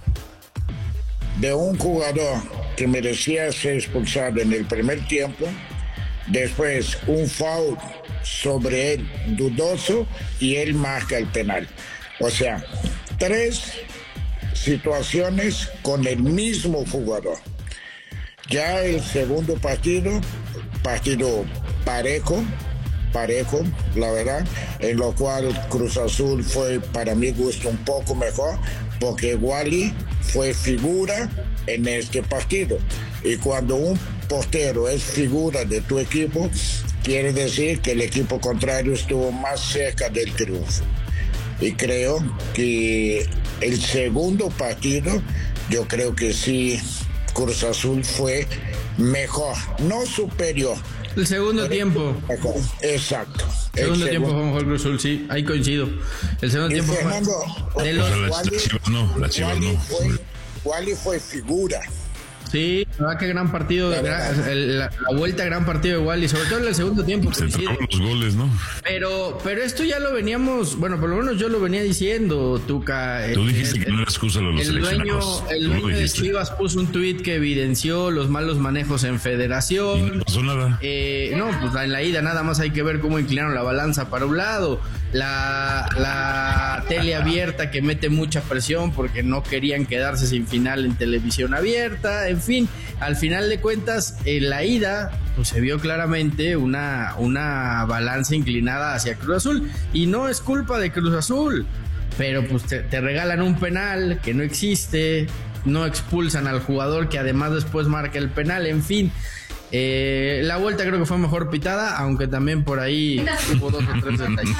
de un jugador que merecía ser expulsado en el primer tiempo, después un foul sobre él dudoso y él marca el penal. O sea, tres situaciones con el mismo jugador. Ya el segundo partido, partido parejo, parejo, la verdad, en lo cual Cruz Azul fue, para mi gusto, un poco mejor, porque Wally fue figura en este partido. Y cuando un portero es figura de tu equipo, quiere decir que el equipo contrario estuvo más cerca del triunfo. Y creo que el segundo partido, yo creo que sí, Cruz Azul fue mejor, no superior. El segundo tiempo. Mejor. Exacto. El segundo, segundo tiempo fue mejor Cruz Azul, sí, ahí coincido. El segundo y tiempo Fernando, fue de los... O sea, la, la Chivas no, la Chivas Wally no. Fue, Wally fue figura. Sí, la verdad que gran partido, la, gran, el, la, la vuelta gran partido de Wally, sobre todo en el segundo tiempo. Se entraron los goles, ¿no? Pero, pero esto ya lo veníamos, bueno, por lo menos yo lo venía diciendo, Tuca. Tú el, dijiste el, que no era excusa a los el seleccionados. Dueño, el dueño de Chivas puso un tuit que evidenció los malos manejos en Federación. Y no pasó nada. Eh, no, pues en la ida nada más hay que ver cómo inclinaron la balanza para un lado. La, la tele abierta que mete mucha presión porque no querían quedarse sin final en televisión abierta, en fin, al final de cuentas en la ida pues se vio claramente una, una balanza inclinada hacia Cruz Azul y no es culpa de Cruz Azul, pero pues te, te regalan un penal que no existe, no expulsan al jugador que además después marca el penal, en fin. Eh, la vuelta creo que fue mejor pitada, aunque también por ahí hubo dos o tres detalles.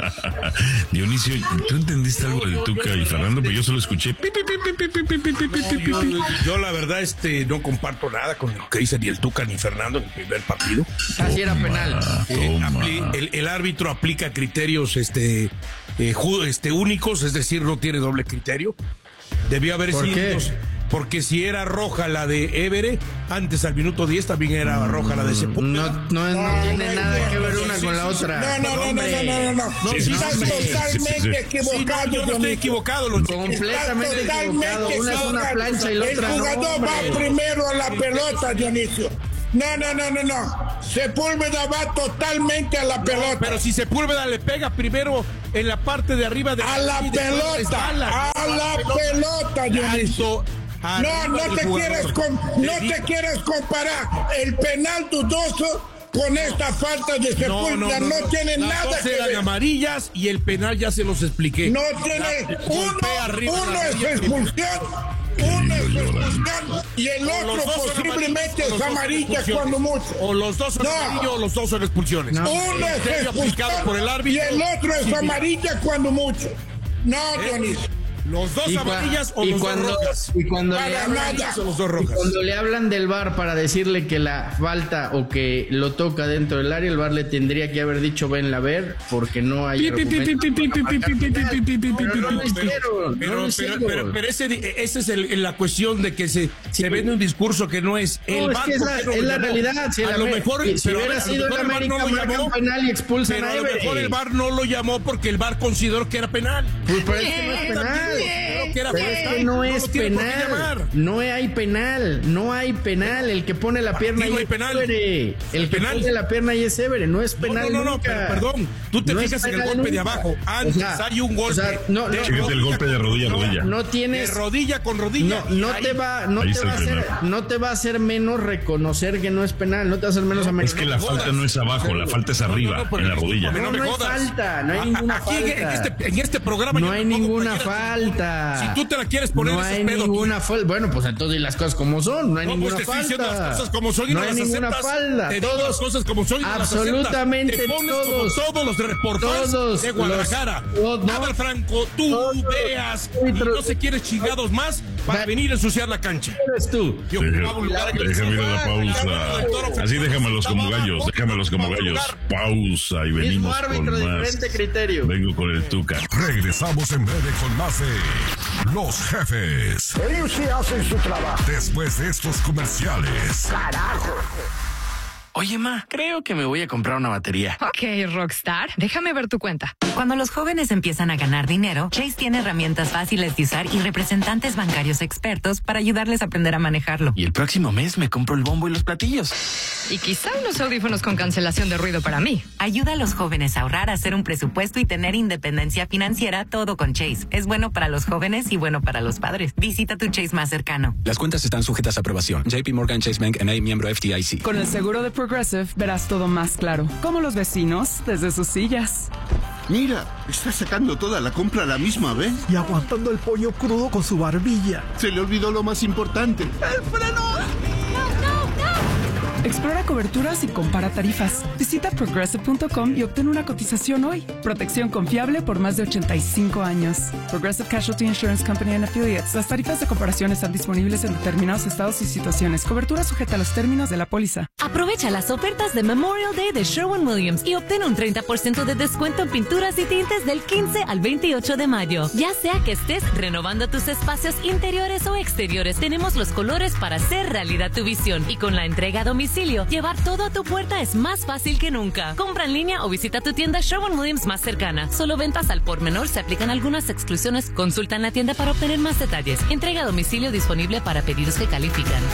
Dionisio, ¿tú entendiste algo del Tuca y Fernando? Pero yo solo escuché. Pi, pi, pi, pi, pi, pi, pi, pi, pi, Yo, yo la verdad este no comparto nada con lo que dice ni el Tuca ni Fernando en el primer partido. Así era penal. Eh, apli- el, el árbitro aplica criterios este, eh, ju- este únicos, es decir, no tiene doble criterio. Debió haber ¿Por sido qué? dos, porque si era roja la de Évere, antes al minuto diez también era roja la de Sepúlveda. No, no, no tiene nada que ver una con la otra. No, no, no, no, no, no, no. No, Estás sí, sí, sí, totalmente sí, sí. equivocado. Sí, no, yo no estoy Dionisio. equivocado. Los Completamente Estás equivocado. Una es una equivocado. plancha y la otra El no, jugador hombre. va primero a la pelota, Dionisio. No, no, no, no, no. Sepúlveda va totalmente a la pelota. Pero si Sepúlveda le pega primero en la parte de arriba de A la y después pelota, resbala. a la pelota, Dionisio. No, no te quieres com- no te quieres comparar el penal dudoso con esta falta de Sepúlveda. No, tiene Las nada dos que eran ver. amarillas y el penal ya se los expliqué. No tiene La- uno, golpea arriba uno la es rodilla. expulsión, uno es expulsión y el O los otro dos son posiblemente amarillos, o es los dos son amarilla expulsiones. cuando mucho. O los dos son No. amarillos o los dos son expulsiones. Uno es Criterio aplicado por el expulsión y árbitro. el otro es Sí, amarilla cuando mucho. No, Dionisio. Los dos Y cua- amarillas o y los cuando, dos rojas. y cuando le Para hablan, nada. O los dos y rojas. cuando le hablan del V A R para decirle que la falta o que lo toca dentro del área, el V A R le tendría que haber dicho venla a ver porque no hay argumentos para marcar penal. Pero no lo hicieron, no Pero, lo pero, hicieron. pero, pero ese, ese es el, la cuestión de que se, se vende un discurso que no es el No, es V A R. que es ¿por la, qué no es lo la llamó? realidad. Si, a el lo Amer- mejor, si pero a hubiera ver, a lo sido el mejor el V A R América, no lo marcan llamó, penal y expulsan pero a a lo mejor Évere. el V A R no lo llamó porque el V A R consideró que era penal. Pues pero es que no es penal. Consideró que era Pero es penal. que no lo es tiene por qué penal. llamar. No hay penal. No hay penal. El que pone la pierna Aquí ahí no hay es penal. Évere. El que Penal. pone la pierna ahí es Évere. No es No, penal. no, no, no, nunca. pero perdón. Tú te No es fijas en el penal golpe de nunca. abajo. Antes O sea, hay un golpe. o sea, no, de no, Fíjate el golpe de rodilla a rodilla. No de tienes. rodilla con rodilla. No, no Ahí- te va, no Ahí te está va a el hacer, penal. no te va a hacer menos reconocer que no es penal, no te va a hacer menos a Es que la falta no es abajo, la falta es arriba, No, no, pero en la rodilla. discúlpame, No, me no hay jodas. falta, no hay A- ninguna aquí en- falta. En este, en este programa No yo hay me pongo ninguna cualquiera. falta. Si tú te la quieres poner, no eso es hay pedo ninguna tuyo. falta. Bueno, pues entonces di las cosas como son. No hay No, ninguna pues te estoy falta. diciendo las cosas como son y no, hay las ninguna aceptas. falta. Te digo Todos, las cosas como son y no las aceptas. absolutamente Te pones todos. como todos los reporteros Todos de Guadalajara. los- no, Nada, Franco, tú todos los veas y árbitros- no se quieres chingados más para Va- venir a ensuciar la cancha. eres tú. Yo Deja- ocupaba un lugar en el Déjame ir a la sofá, pausa. Así déjamelos como gallos, déjamelos como gallos. Pausa y Mismo venimos con árbitro, más. diferente criterio. Vengo con el Tuca. Regresamos en breve con más de Los Jefes. Ellos sí hacen su trabajo. Después de estos comerciales. Carajo. Oye, ma, creo que me voy a comprar una batería. Ok, Rockstar, déjame ver tu cuenta. Cuando los jóvenes empiezan a ganar dinero, Chase tiene herramientas fáciles de usar y representantes bancarios expertos para ayudarles a aprender a manejarlo. Y el próximo mes me compro el bombo y los platillos. Y quizá unos audífonos con cancelación de ruido para mí. Ayuda a los jóvenes a ahorrar, a hacer un presupuesto y tener independencia financiera, todo con Chase. Es bueno para los jóvenes y bueno para los padres. Visita tu Chase más cercano. Las cuentas están sujetas a aprobación. J P Morgan Chase Bank N A, miembro F D I C. Con el seguro de Progressive verás todo más claro, como los vecinos desde sus sillas. Mira, está sacando toda la compra a la misma vez. Y aguantando el pollo crudo con su barbilla. Se le olvidó lo más importante. ¡El freno! Explora coberturas y compara tarifas. Visita progressive punto com y obtén una cotización hoy. Protección confiable por más de ochenta y cinco años. Progressive Casualty Insurance Company and Affiliates. Las tarifas de comparación están disponibles en determinados estados y situaciones. Cobertura sujeta a los términos de la póliza. Aprovecha las ofertas de Memorial Day de Sherwin-Williams y obtén un treinta por ciento de descuento en pinturas y tintes del quince al veintiocho de mayo. Ya sea que estés renovando tus espacios interiores o exteriores, tenemos los colores para hacer realidad tu visión. Y con la entrega a domicilio, llevar todo a tu puerta es más fácil que nunca. Compra en línea o visita tu tienda Sherwin-Williams más cercana. Solo ventas al por menor, se aplican algunas exclusiones. Consulta en la tienda para obtener más detalles. Entrega a domicilio disponible para pedidos que califican.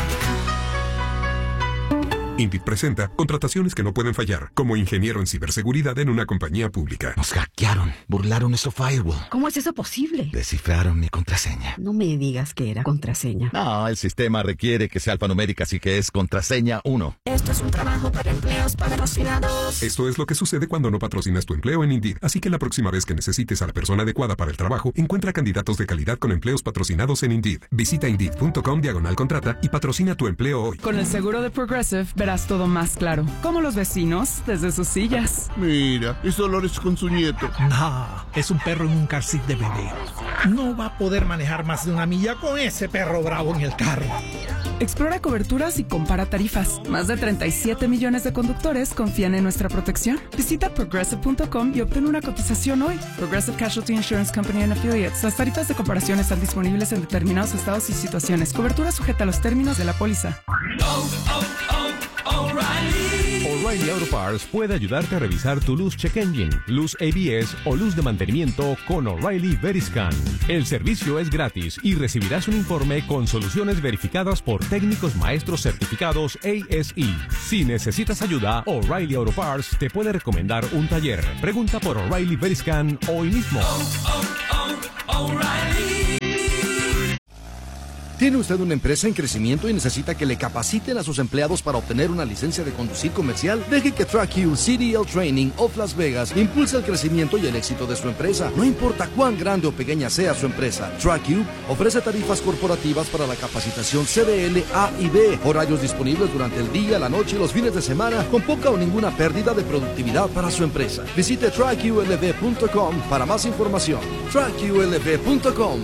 Indeed presenta contrataciones que no pueden fallar, como ingeniero en ciberseguridad en una compañía pública. Nos hackearon, burlaron nuestro firewall. ¿Cómo es eso posible? Descifraron mi contraseña. No me digas que era contraseña. No, el sistema requiere que sea alfanumérica, así que es contraseña uno. Esto es un trabajo para empleos patrocinados. Esto es lo que sucede cuando no patrocinas tu empleo en Indeed. Así que la próxima vez que necesites a la persona adecuada para el trabajo, encuentra candidatos de calidad con empleos patrocinados en Indeed. Visita Indeed punto com diagonal contrata y patrocina tu empleo hoy. Con el seguro de Progressive verás verás todo más claro, como los vecinos desde sus sillas. Mira, es Dolores con su nieto. No, es un perro en un car seat de bebé. No va a poder manejar más de una milla con ese perro bravo en el carro. Explora coberturas y compara tarifas. Más de treinta y siete millones de conductores confían en nuestra protección. Visita progressive punto com y obtén una cotización hoy. Progressive Casualty Insurance Company and Affiliates. Las tarifas de comparación están disponibles en determinados estados y situaciones. Cobertura sujeta a los términos de la póliza. Oh, oh, oh, O'Reilly. O'Reilly Auto Parts puede ayudarte a revisar tu luz check engine, luz A B S o luz de mantenimiento con O'Reilly Veriscan. El servicio es gratis y recibirás un informe con soluciones verificadas por técnicos maestros certificados A S E. Si necesitas ayuda, O'Reilly Auto Parts te puede recomendar un taller. Pregunta por O'Reilly Veriscan hoy mismo. Oh, oh, oh, O'Reilly. ¿Tiene usted una empresa en crecimiento y necesita que le capaciten a sus empleados para obtener una licencia de conducir comercial? Deje que TrackU C D L Training of Las Vegas impulse el crecimiento y el éxito de su empresa. No importa cuán grande o pequeña sea su empresa, TrackU ofrece tarifas corporativas para la capacitación C D L A y B, horarios disponibles durante el día, la noche y los fines de semana, con poca o ninguna pérdida de productividad para su empresa. Visite track U L V punto com para más información. track U L V punto com.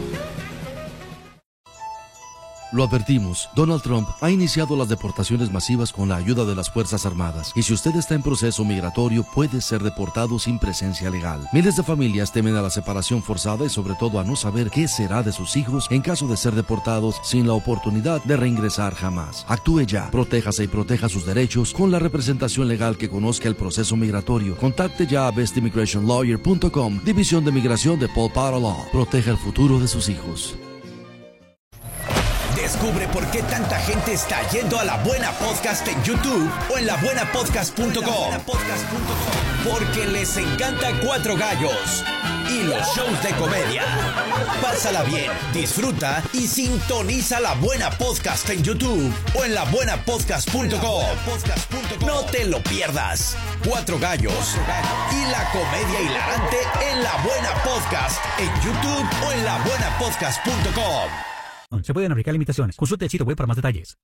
Lo advertimos, Donald Trump ha iniciado las deportaciones masivas con la ayuda de las Fuerzas Armadas, y si usted está en proceso migratorio puede ser deportado sin presencia legal. Miles de familias temen a la separación forzada y sobre todo a no saber qué será de sus hijos en caso de ser deportados sin la oportunidad de reingresar jamás. Actúe ya, protéjase y proteja sus derechos con la representación legal que conozca el proceso migratorio. Contacte ya a best immigration lawyer punto com, División de Migración de Paul Potter Law. Proteja el futuro de sus hijos. Descubre por qué tanta gente está yendo a La Buena Podcast en YouTube o en la buena podcast punto com. Porque les encanta Cuatro Gallos y los shows de comedia. Pásala bien, disfruta y sintoniza La Buena Podcast en YouTube o en la buena podcast punto com. No te lo pierdas. Cuatro Gallos y la comedia hilarante en La Buena Podcast en YouTube o en la buena podcast punto com. Se pueden aplicar limitaciones. Consulte el sitio web para más detalles.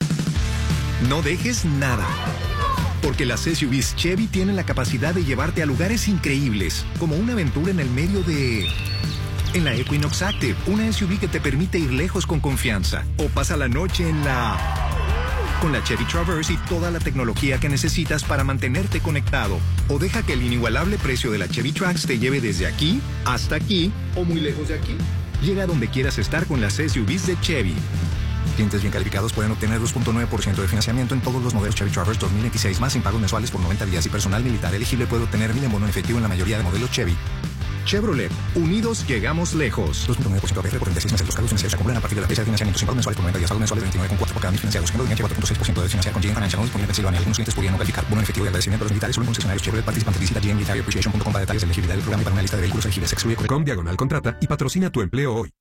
No dejes nada, porque las S U Vs Chevy tienen la capacidad de llevarte a lugares increíbles, como una aventura en el medio de... En la Equinox Active, una S U V que te permite ir lejos con confianza. O pasa la noche en la... Con la Chevy Traverse y toda la tecnología que necesitas para mantenerte conectado. O deja que el inigualable precio de la Chevy Trax te lleve desde aquí hasta aquí o muy lejos de aquí. Llega a donde quieras estar con las S U Vs de Chevy. Clientes bien calificados pueden obtener dos punto nueve por ciento de financiamiento en todos los modelos Chevy Traverse dos mil veintiséis más sin pagos mensuales por noventa días y personal militar elegible puede obtener mil en bono en efectivo en la mayoría de modelos Chevy. Chevrolet, unidos llegamos lejos. dos punto nueve por ciento A P R por treinta y seis meses. Los cargos financieros se acumulan a partir de la fecha de financiamiento sin pagos mensuales por noventa días. Pagos mensuales veintinueve coma cuatro por cada mil financiados. Siendo cuatro punto seis por ciento de financiar con G M Financial. No disponible en Pensilvania. Algunos clientes podrían no calificar. Bono en efectivo de agradecimiento a los militares solo en concesionarios Chevrolet participantes. Visita G M Military Appreciation punto com para detalles de elegibilidad del programa y para una lista de vehículos elegibles. Excluye Com diagonal contrata y patrocina tu empleo hoy.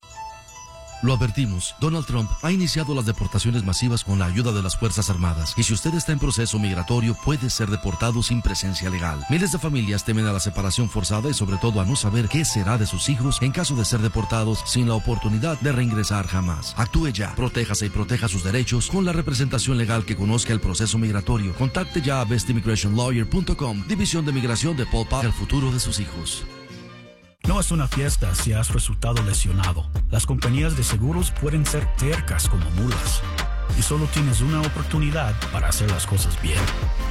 Lo advertimos, Donald Trump ha iniciado las deportaciones masivas con la ayuda de las Fuerzas Armadas, y si usted está en proceso migratorio puede ser deportado sin presencia legal. Miles de familias temen a la separación forzada y sobre todo a no saber qué será de sus hijos en caso de ser deportados sin la oportunidad de reingresar jamás. Actúe ya, protéjase y proteja sus derechos con la representación legal que conozca el proceso migratorio. Contacte ya a best immigration lawyer punto com, División de Migración de Paul Potter, el futuro de sus hijos. No es una fiesta si has resultado lesionado. Las compañías de seguros pueden ser tercas como mulas. Y solo tienes una oportunidad para hacer las cosas bien.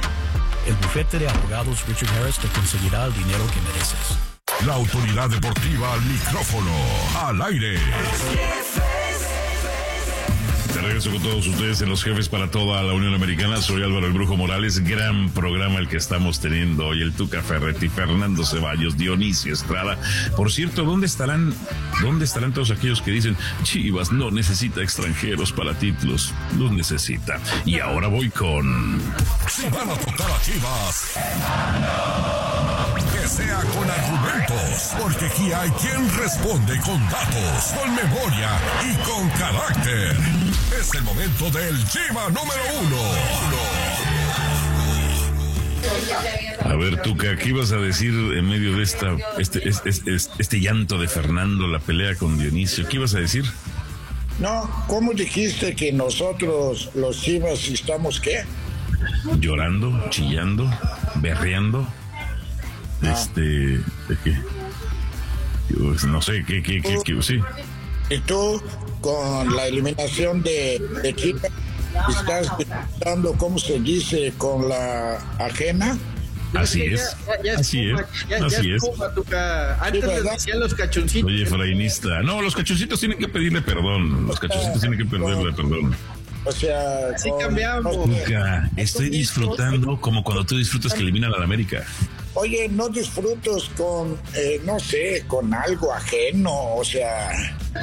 El bufete de abogados Richard Harris te conseguirá el dinero que mereces. La autoridad deportiva al micrófono, al aire. De regreso con todos ustedes en Los Jefes para toda la Unión Americana. Soy Álvaro el Brujo Morales. Gran programa el que estamos teniendo hoy. El Tuca Ferretti, Fernando Ceballos, Dionisio Estrada. Por cierto, ¿dónde estarán, dónde estarán todos aquellos que dicen Chivas no necesita extranjeros para títulos? Los necesita. Y ahora voy con... Si van a tocar a Chivas, que sea con argumentos, porque aquí hay quien responde con datos, con memoria y con carácter. Es el momento del Chiva número uno. A ver, Tuca, ¿qué ibas a decir en medio de esta este, este, este, este llanto de Fernando, la pelea con Dionisio? ¿Qué ibas a decir? No, ¿cómo dijiste que nosotros, los Chivas, estamos qué? llorando, chillando, berreando. Ah. Este, ¿de qué? No sé, ¿qué, qué, qué, qué, sí? Y tú, con la eliminación de, de Chivas, estás disfrutando, ¿cómo se dice? Con la ajena. Así es, ya, ya, ya así es, ya, así ya es. Espuma, Tuca. Antes les decían los cachoncitos. Oye, frainista, no, los cachoncitos tienen que pedirle perdón, los cachoncitos tienen que pedirle perdón. O sea, así con... cambiamos. Tuca, estoy disfrutando como cuando tú disfrutas que eliminan a la América. Oye, no disfrutas con, eh, no sé, con algo ajeno, o sea...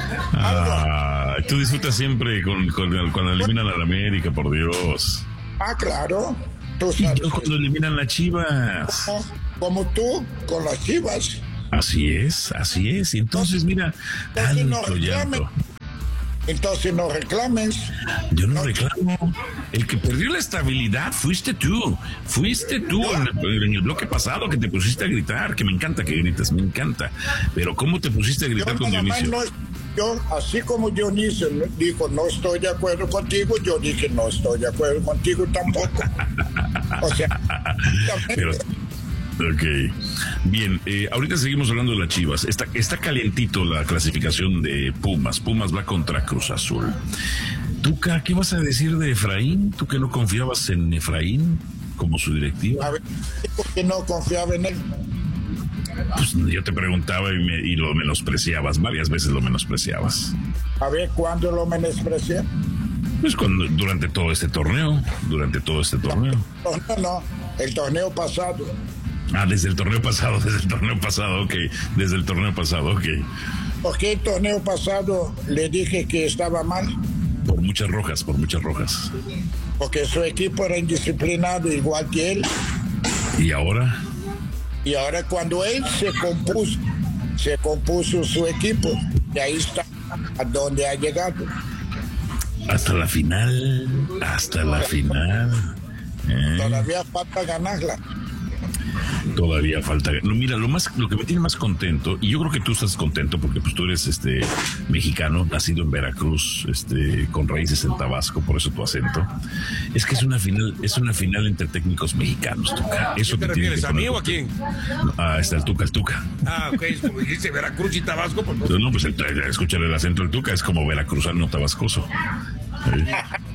Ah, algo. Tú disfrutas siempre con, con, cuando eliminan a la América, por Dios. Ah, claro. Tú sabes. Y yo cuando eliminan las Chivas. Como, como tú, con las Chivas. Así es, así es. Entonces, mira, entonces tanto no llanto. Entonces no reclames. Yo no reclamo. El que perdió la estabilidad fuiste tú. Fuiste tú en el, en el bloque pasado que te pusiste a gritar, que me encanta que grites, me encanta. Pero ¿cómo te pusiste a gritar yo con Dionisio? No, yo, así como Dionisio dijo, no estoy de acuerdo contigo, yo dije, no estoy de acuerdo contigo tampoco. O sea, pero... Ok, bien, eh, ahorita seguimos hablando de las Chivas. Está, está calientito la clasificación de Pumas. Pumas va contra Cruz Azul. Tuca, ¿qué vas a decir de Efraín? ¿Tú que no confiabas en Efraín como su directivo? A ver, ¿por qué no confiaba en él? Pues yo te preguntaba y, me, y lo menospreciabas, varias veces lo menospreciabas. A ver, ¿cuándo lo menosprecié? Pues cuando, durante todo este torneo, durante todo este torneo. No, no, no, el torneo pasado. Ah, desde el torneo pasado, desde el torneo pasado, ok. Desde el torneo pasado, ok. ¿Por qué el torneo pasado le dije que estaba mal? Por muchas rojas, por muchas rojas. Porque su equipo era indisciplinado igual que él. ¿Y ahora? Y ahora cuando él se compuso, se compuso su equipo, y ahí está, a donde ha llegado. Hasta la final, hasta la final. ¿Eh? Todavía falta ganarla. Todavía falta. No, mira, lo más, lo que me tiene más contento, y yo creo que tú estás contento porque pues tú eres este mexicano, nacido en Veracruz, este, con raíces en Tabasco, por eso tu acento, es que es una final, es una final entre técnicos mexicanos, Tuca. Eso ¿Qué te refieres, a mí o a quién? Ah, está el Tuca, el Tuca. Ah, ok, es como dijiste Veracruz y Tabasco, pues no. No, pues el, escuchar el acento del Tuca es como veracruzano tabascoso. ¿Eh?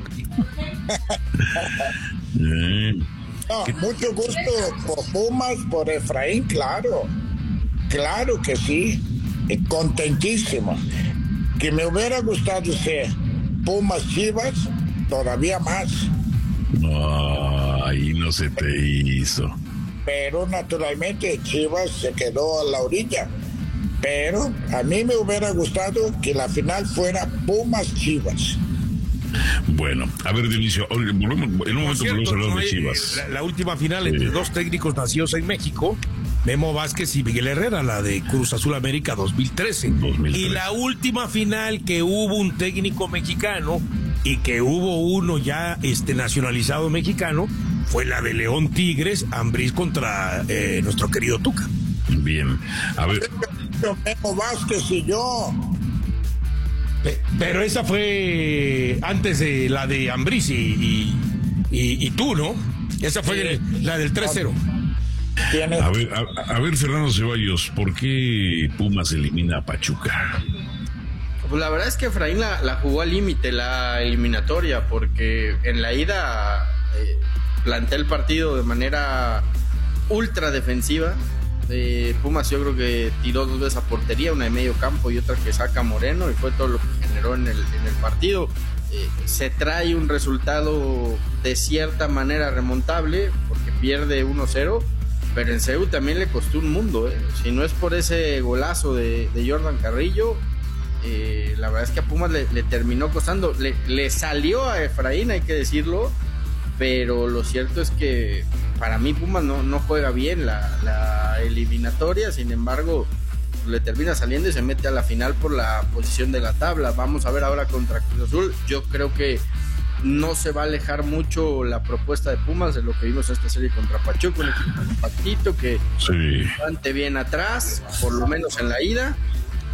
¿Eh? No, mucho gusto por Pumas, por Efraín, claro, claro que sí, contentísimo. Que me hubiera gustado ser Pumas Chivas, todavía más. No, ahí no se te hizo. Pero naturalmente Chivas se quedó a la orilla. Pero a mí me hubiera gustado que la final fuera Pumas Chivas. Bueno, a ver, Dionisio, en un momento volvemos a hablar de Chivas. La, la última final entre sí. dos técnicos nacidos en México, Memo Vázquez y Miguel Herrera, la de Cruz Azul América dos mil trece. dos mil trece. Y la última final que hubo un técnico mexicano y que hubo uno ya este nacionalizado mexicano fue la de León Tigres, Ambriz contra eh, nuestro querido Tuca. Bien, a ver. Memo Vázquez y yo. Pero esa fue antes de la de Ambriz y, y, y, y tú, ¿no? Esa fue sí. el, la del tres cero. A ver, a, a ver, Fernando Ceballos, ¿por qué Pumas elimina a Pachuca? Pues la verdad es que Efraín la, la jugó al límite, la eliminatoria, porque en la ida eh, plantea el partido de manera ultra defensiva. Eh, Pumas yo creo que tiró dos veces a portería, una de medio campo y otra que saca Moreno, y fue todo lo que generó en el, en el partido. Eh, se trae un resultado de cierta manera remontable porque pierde uno cero, pero en C E U también le costó un mundo, eh. Si no es por ese golazo de, de Jordan Carrillo, eh, la verdad es que a Pumas le, le terminó costando, le, le salió a Efraín, hay que decirlo, pero lo cierto es que para mí Pumas no, no juega bien la, la eliminatoria, sin embargo le termina saliendo y se mete a la final por la posición de la tabla. Vamos a ver ahora contra Cruz Azul. Yo creo que no se va a alejar mucho la propuesta de Pumas de lo que vimos en esta serie contra Pachuca, un equipo compactito que sí. bastante bien atrás, por lo menos en la ida,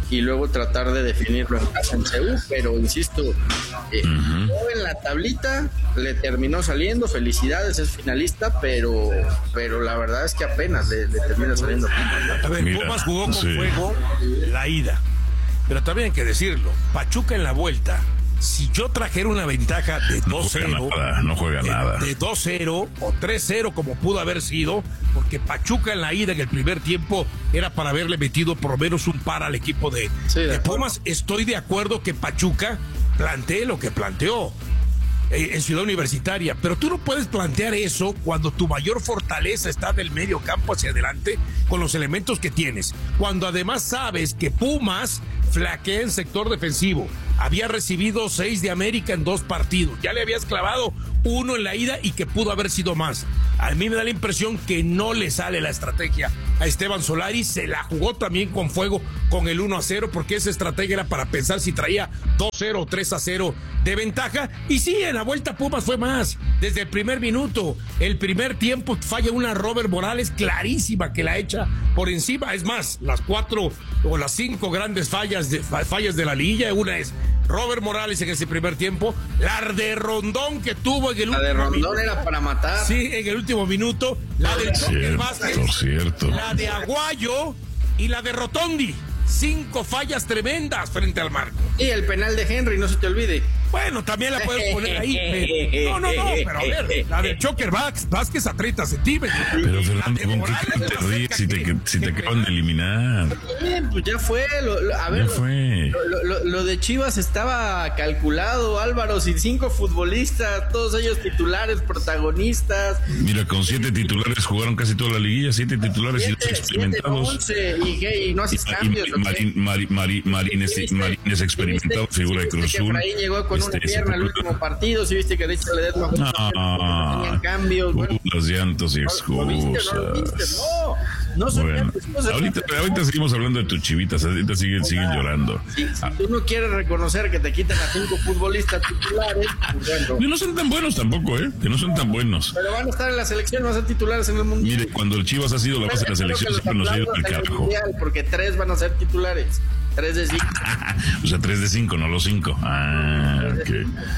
y luego tratar de definirlo en casa en C U, pero insisto, eh, uh-huh. en la tablita le terminó saliendo, felicidades, es finalista, pero pero la verdad es que apenas le, le termina saliendo. A ver, Mira, Pumas jugó con sí. fuego la ida, pero también hay que decirlo, Pachuca en la vuelta, si yo trajera una ventaja de dos cero, no juega nada, no juega de, nada. de dos cero o tres cero como pudo haber sido, porque Pachuca en la ida en el primer tiempo era para haberle metido por lo menos un par al equipo de, sí, de, de Pumas. Estoy de acuerdo que Pachuca plantee lo que planteó eh, en Ciudad Universitaria, pero tú no puedes plantear eso cuando tu mayor fortaleza está del medio campo hacia adelante con los elementos que tienes, cuando además sabes que Pumas flaquea en sector defensivo, había recibido seis de América en dos partidos, ya le habías clavado uno en la ida y que pudo haber sido más. A mí me da la impresión que no le sale la estrategia a Esteban Solari, se la jugó también con fuego con el uno a cero, porque esa estrategia era para pensar si traía dos cero o tres a cero de ventaja, y sí, en la vuelta Pumas fue más, desde el primer minuto, el primer tiempo falla una Robert Morales clarísima que la echa por encima, es más, las cuatro o las cinco grandes fallas de, fallas de la liguilla, una es Robert Morales en ese primer tiempo, la de Rondón que tuvo en el la último de Rondón minuto, era para matar. Sí, en el último minuto, la del Joker Vázquez, cierto. la de Aguayo y la de Rotondi. Cinco fallas tremendas frente al marco. Y el penal de Henry, no se te olvide. Bueno, también la puedes poner ahí. Pero, no, no, no, pero a ver, la del Joker Vázquez a treinta centímetros. Pero Fernando, ¿con qué te ríes si te, si te acaban de eliminar? Bien, pues ya fue. Lo, lo, a ver, ya fue. Lo, lo, lo de Chivas estaba calculado, Álvaro, sin cinco futbolistas, todos ellos titulares, protagonistas. Mira, con siete titulares jugaron casi toda la liguilla, siete titulares siete, y dos experimentados. Siete, once, y, ¿qué? y no haces y, cambios. Y, Marín, Marín, Marín, Marín, es, Marín es experimentado, figura de Cruz Azul. Efraín llegó con este, una pierna al último partido, si viste que de hecho le des más ah, tenían cambios. Bueno, los llantos y excusas. ¿Lo viste, no lo viste? No, no son bueno, ahorita, ahorita seguimos hablando de tus chivitas, ahorita siguen, siguen llorando. Si, si ah. tú no quieres reconocer que te quitan a cinco futbolistas titulares, pues bueno. Y no son tan buenos tampoco, ¿eh? Que no son tan buenos. Pero van a estar en la selección, van a ser titulares en el mundial. Mire, cuando el Chivas ha sido la base de la selección, siempre nos ha ido al carajo. Porque tres van a ser titulares. Tres de cinco. O sea, tres de cinco, no los cinco. Ah, ok.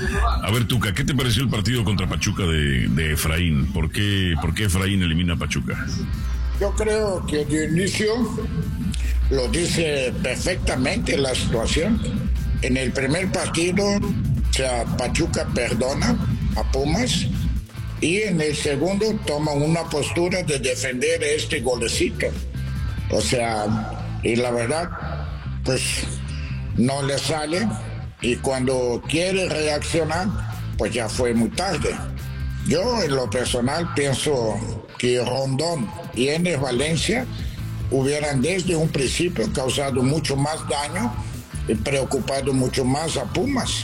A ver, Tuca, ¿qué te pareció el partido contra Pachuca de, de Efraín? ¿Por qué, ¿Por qué Efraín elimina a Pachuca? Yo creo que de inicio lo dice perfectamente la situación. En el primer partido, o sea, Pachuca perdona a Pumas y en el segundo toma una postura de defender este golecito. O sea, y la verdad, pues no le sale y cuando quiere reaccionar, pues ya fue muy tarde. Yo en lo personal pienso que Rondón y Enes Valencia hubieran desde un principio causado mucho más daño y preocupado mucho más a Pumas.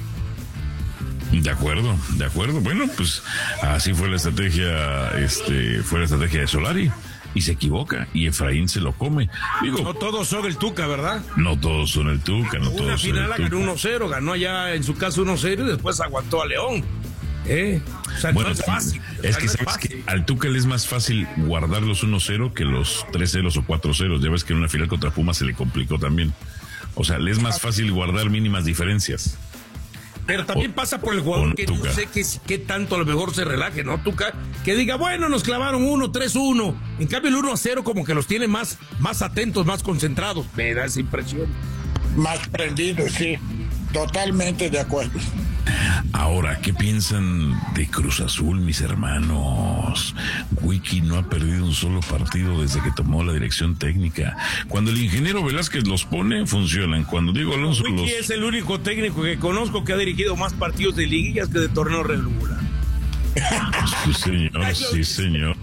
De acuerdo, de acuerdo. Bueno, pues así fue la estrategia, este, fue la estrategia de Solari. Y se equivoca, y Efraín se lo come. Digo, no todos son el Tuca, ¿verdad? No todos son el Tuca, no Una todos son final el la Tuca. ganó uno cero, ganó allá en su caso uno cero y después aguantó a León. ¿Eh? O sea, bueno, no es fácil. Es o sea, que no sabes es fácil. que al Tuca le es más fácil guardar los uno cero que los tres ceros o cuatro ceros. Ya ves que en una final contra Pumas se le complicó también. O sea, le es más fácil guardar mínimas diferencias. Pero también o, pasa por el jugador que Tuca. No sé qué, qué tanto a lo mejor se relaje, ¿no, Tuca? Que diga, bueno, nos clavaron uno, tres, uno. En cambio, el uno a cero como que los tiene más, más atentos, más concentrados. Me da esa impresión. Más prendido, sí. Totalmente de acuerdo. Ahora, ¿qué piensan de Cruz Azul, mis hermanos? Wiki no ha perdido un solo partido desde que tomó la dirección técnica. Cuando el ingeniero Velázquez los pone, funcionan. Cuando Diego Alonso Wiki los... es el único técnico que conozco que ha dirigido más partidos de liguillas que de torneo regular. Sí, señor, sí, señor.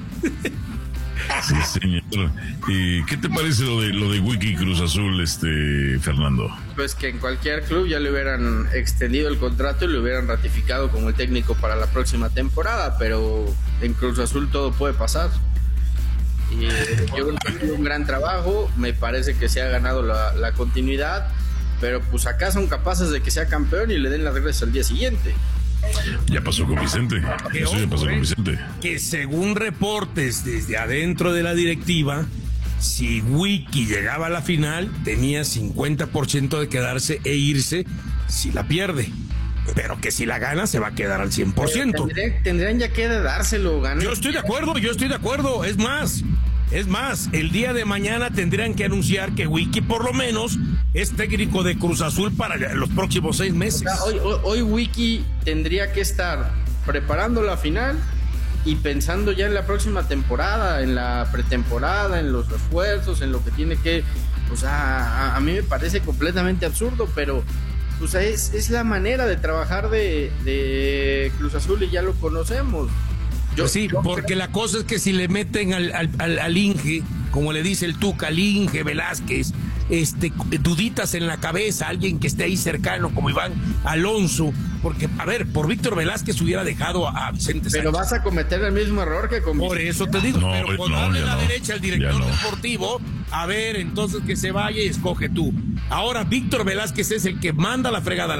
Sí, señor. ¿Y qué te parece lo de lo de Wiki Cruz Azul, este Fernando? Pues que en cualquier club ya le hubieran extendido el contrato y le hubieran ratificado como el técnico para la próxima temporada, pero en Cruz Azul todo puede pasar. Y yo creo que ha sido un gran trabajo, me parece que se ha ganado la, la continuidad, pero pues acá son capaces de que sea campeón y le den las reglas al día siguiente. Ya pasó con Vicente. Eso ya pasó con Vicente. Que según reportes desde adentro de la directiva, si Wiki llegaba a la final, tenía cincuenta por ciento de quedarse e irse si la pierde. Pero que si la gana, se va a quedar al cien por ciento. Tendrían, tendrían ya que dárselo, ganar. Yo estoy de acuerdo, yo estoy de acuerdo. Es más, es más, el día de mañana tendrían que anunciar que Wiki por lo menos es técnico de Cruz Azul para los próximos seis meses. O sea, hoy, hoy, hoy Wiki tendría que estar preparando la final y pensando ya en la próxima temporada, en la pretemporada, en los refuerzos, en lo que tiene que... O sea, a, a mí me parece completamente absurdo, pero... O sea, es, es la manera de trabajar de, de Cruz Azul y ya lo conocemos. Yo, pues sí, yo porque creo... la cosa es que si le meten al, al, al, al Inge, como le dice el Tuca, al Inge Velázquez, este, duditas en la cabeza, alguien que esté ahí cercano como Iván Alonso, porque, a ver, por Víctor Velázquez hubiera dejado a, a Vicente Sánchez. Pero vas a cometer el mismo error que con Por eso te digo, no, pero con no, darle la no, derecha al director no. deportivo, a ver, entonces que se vaya y escoge tú. Ahora Víctor Velázquez es el que manda la fregada.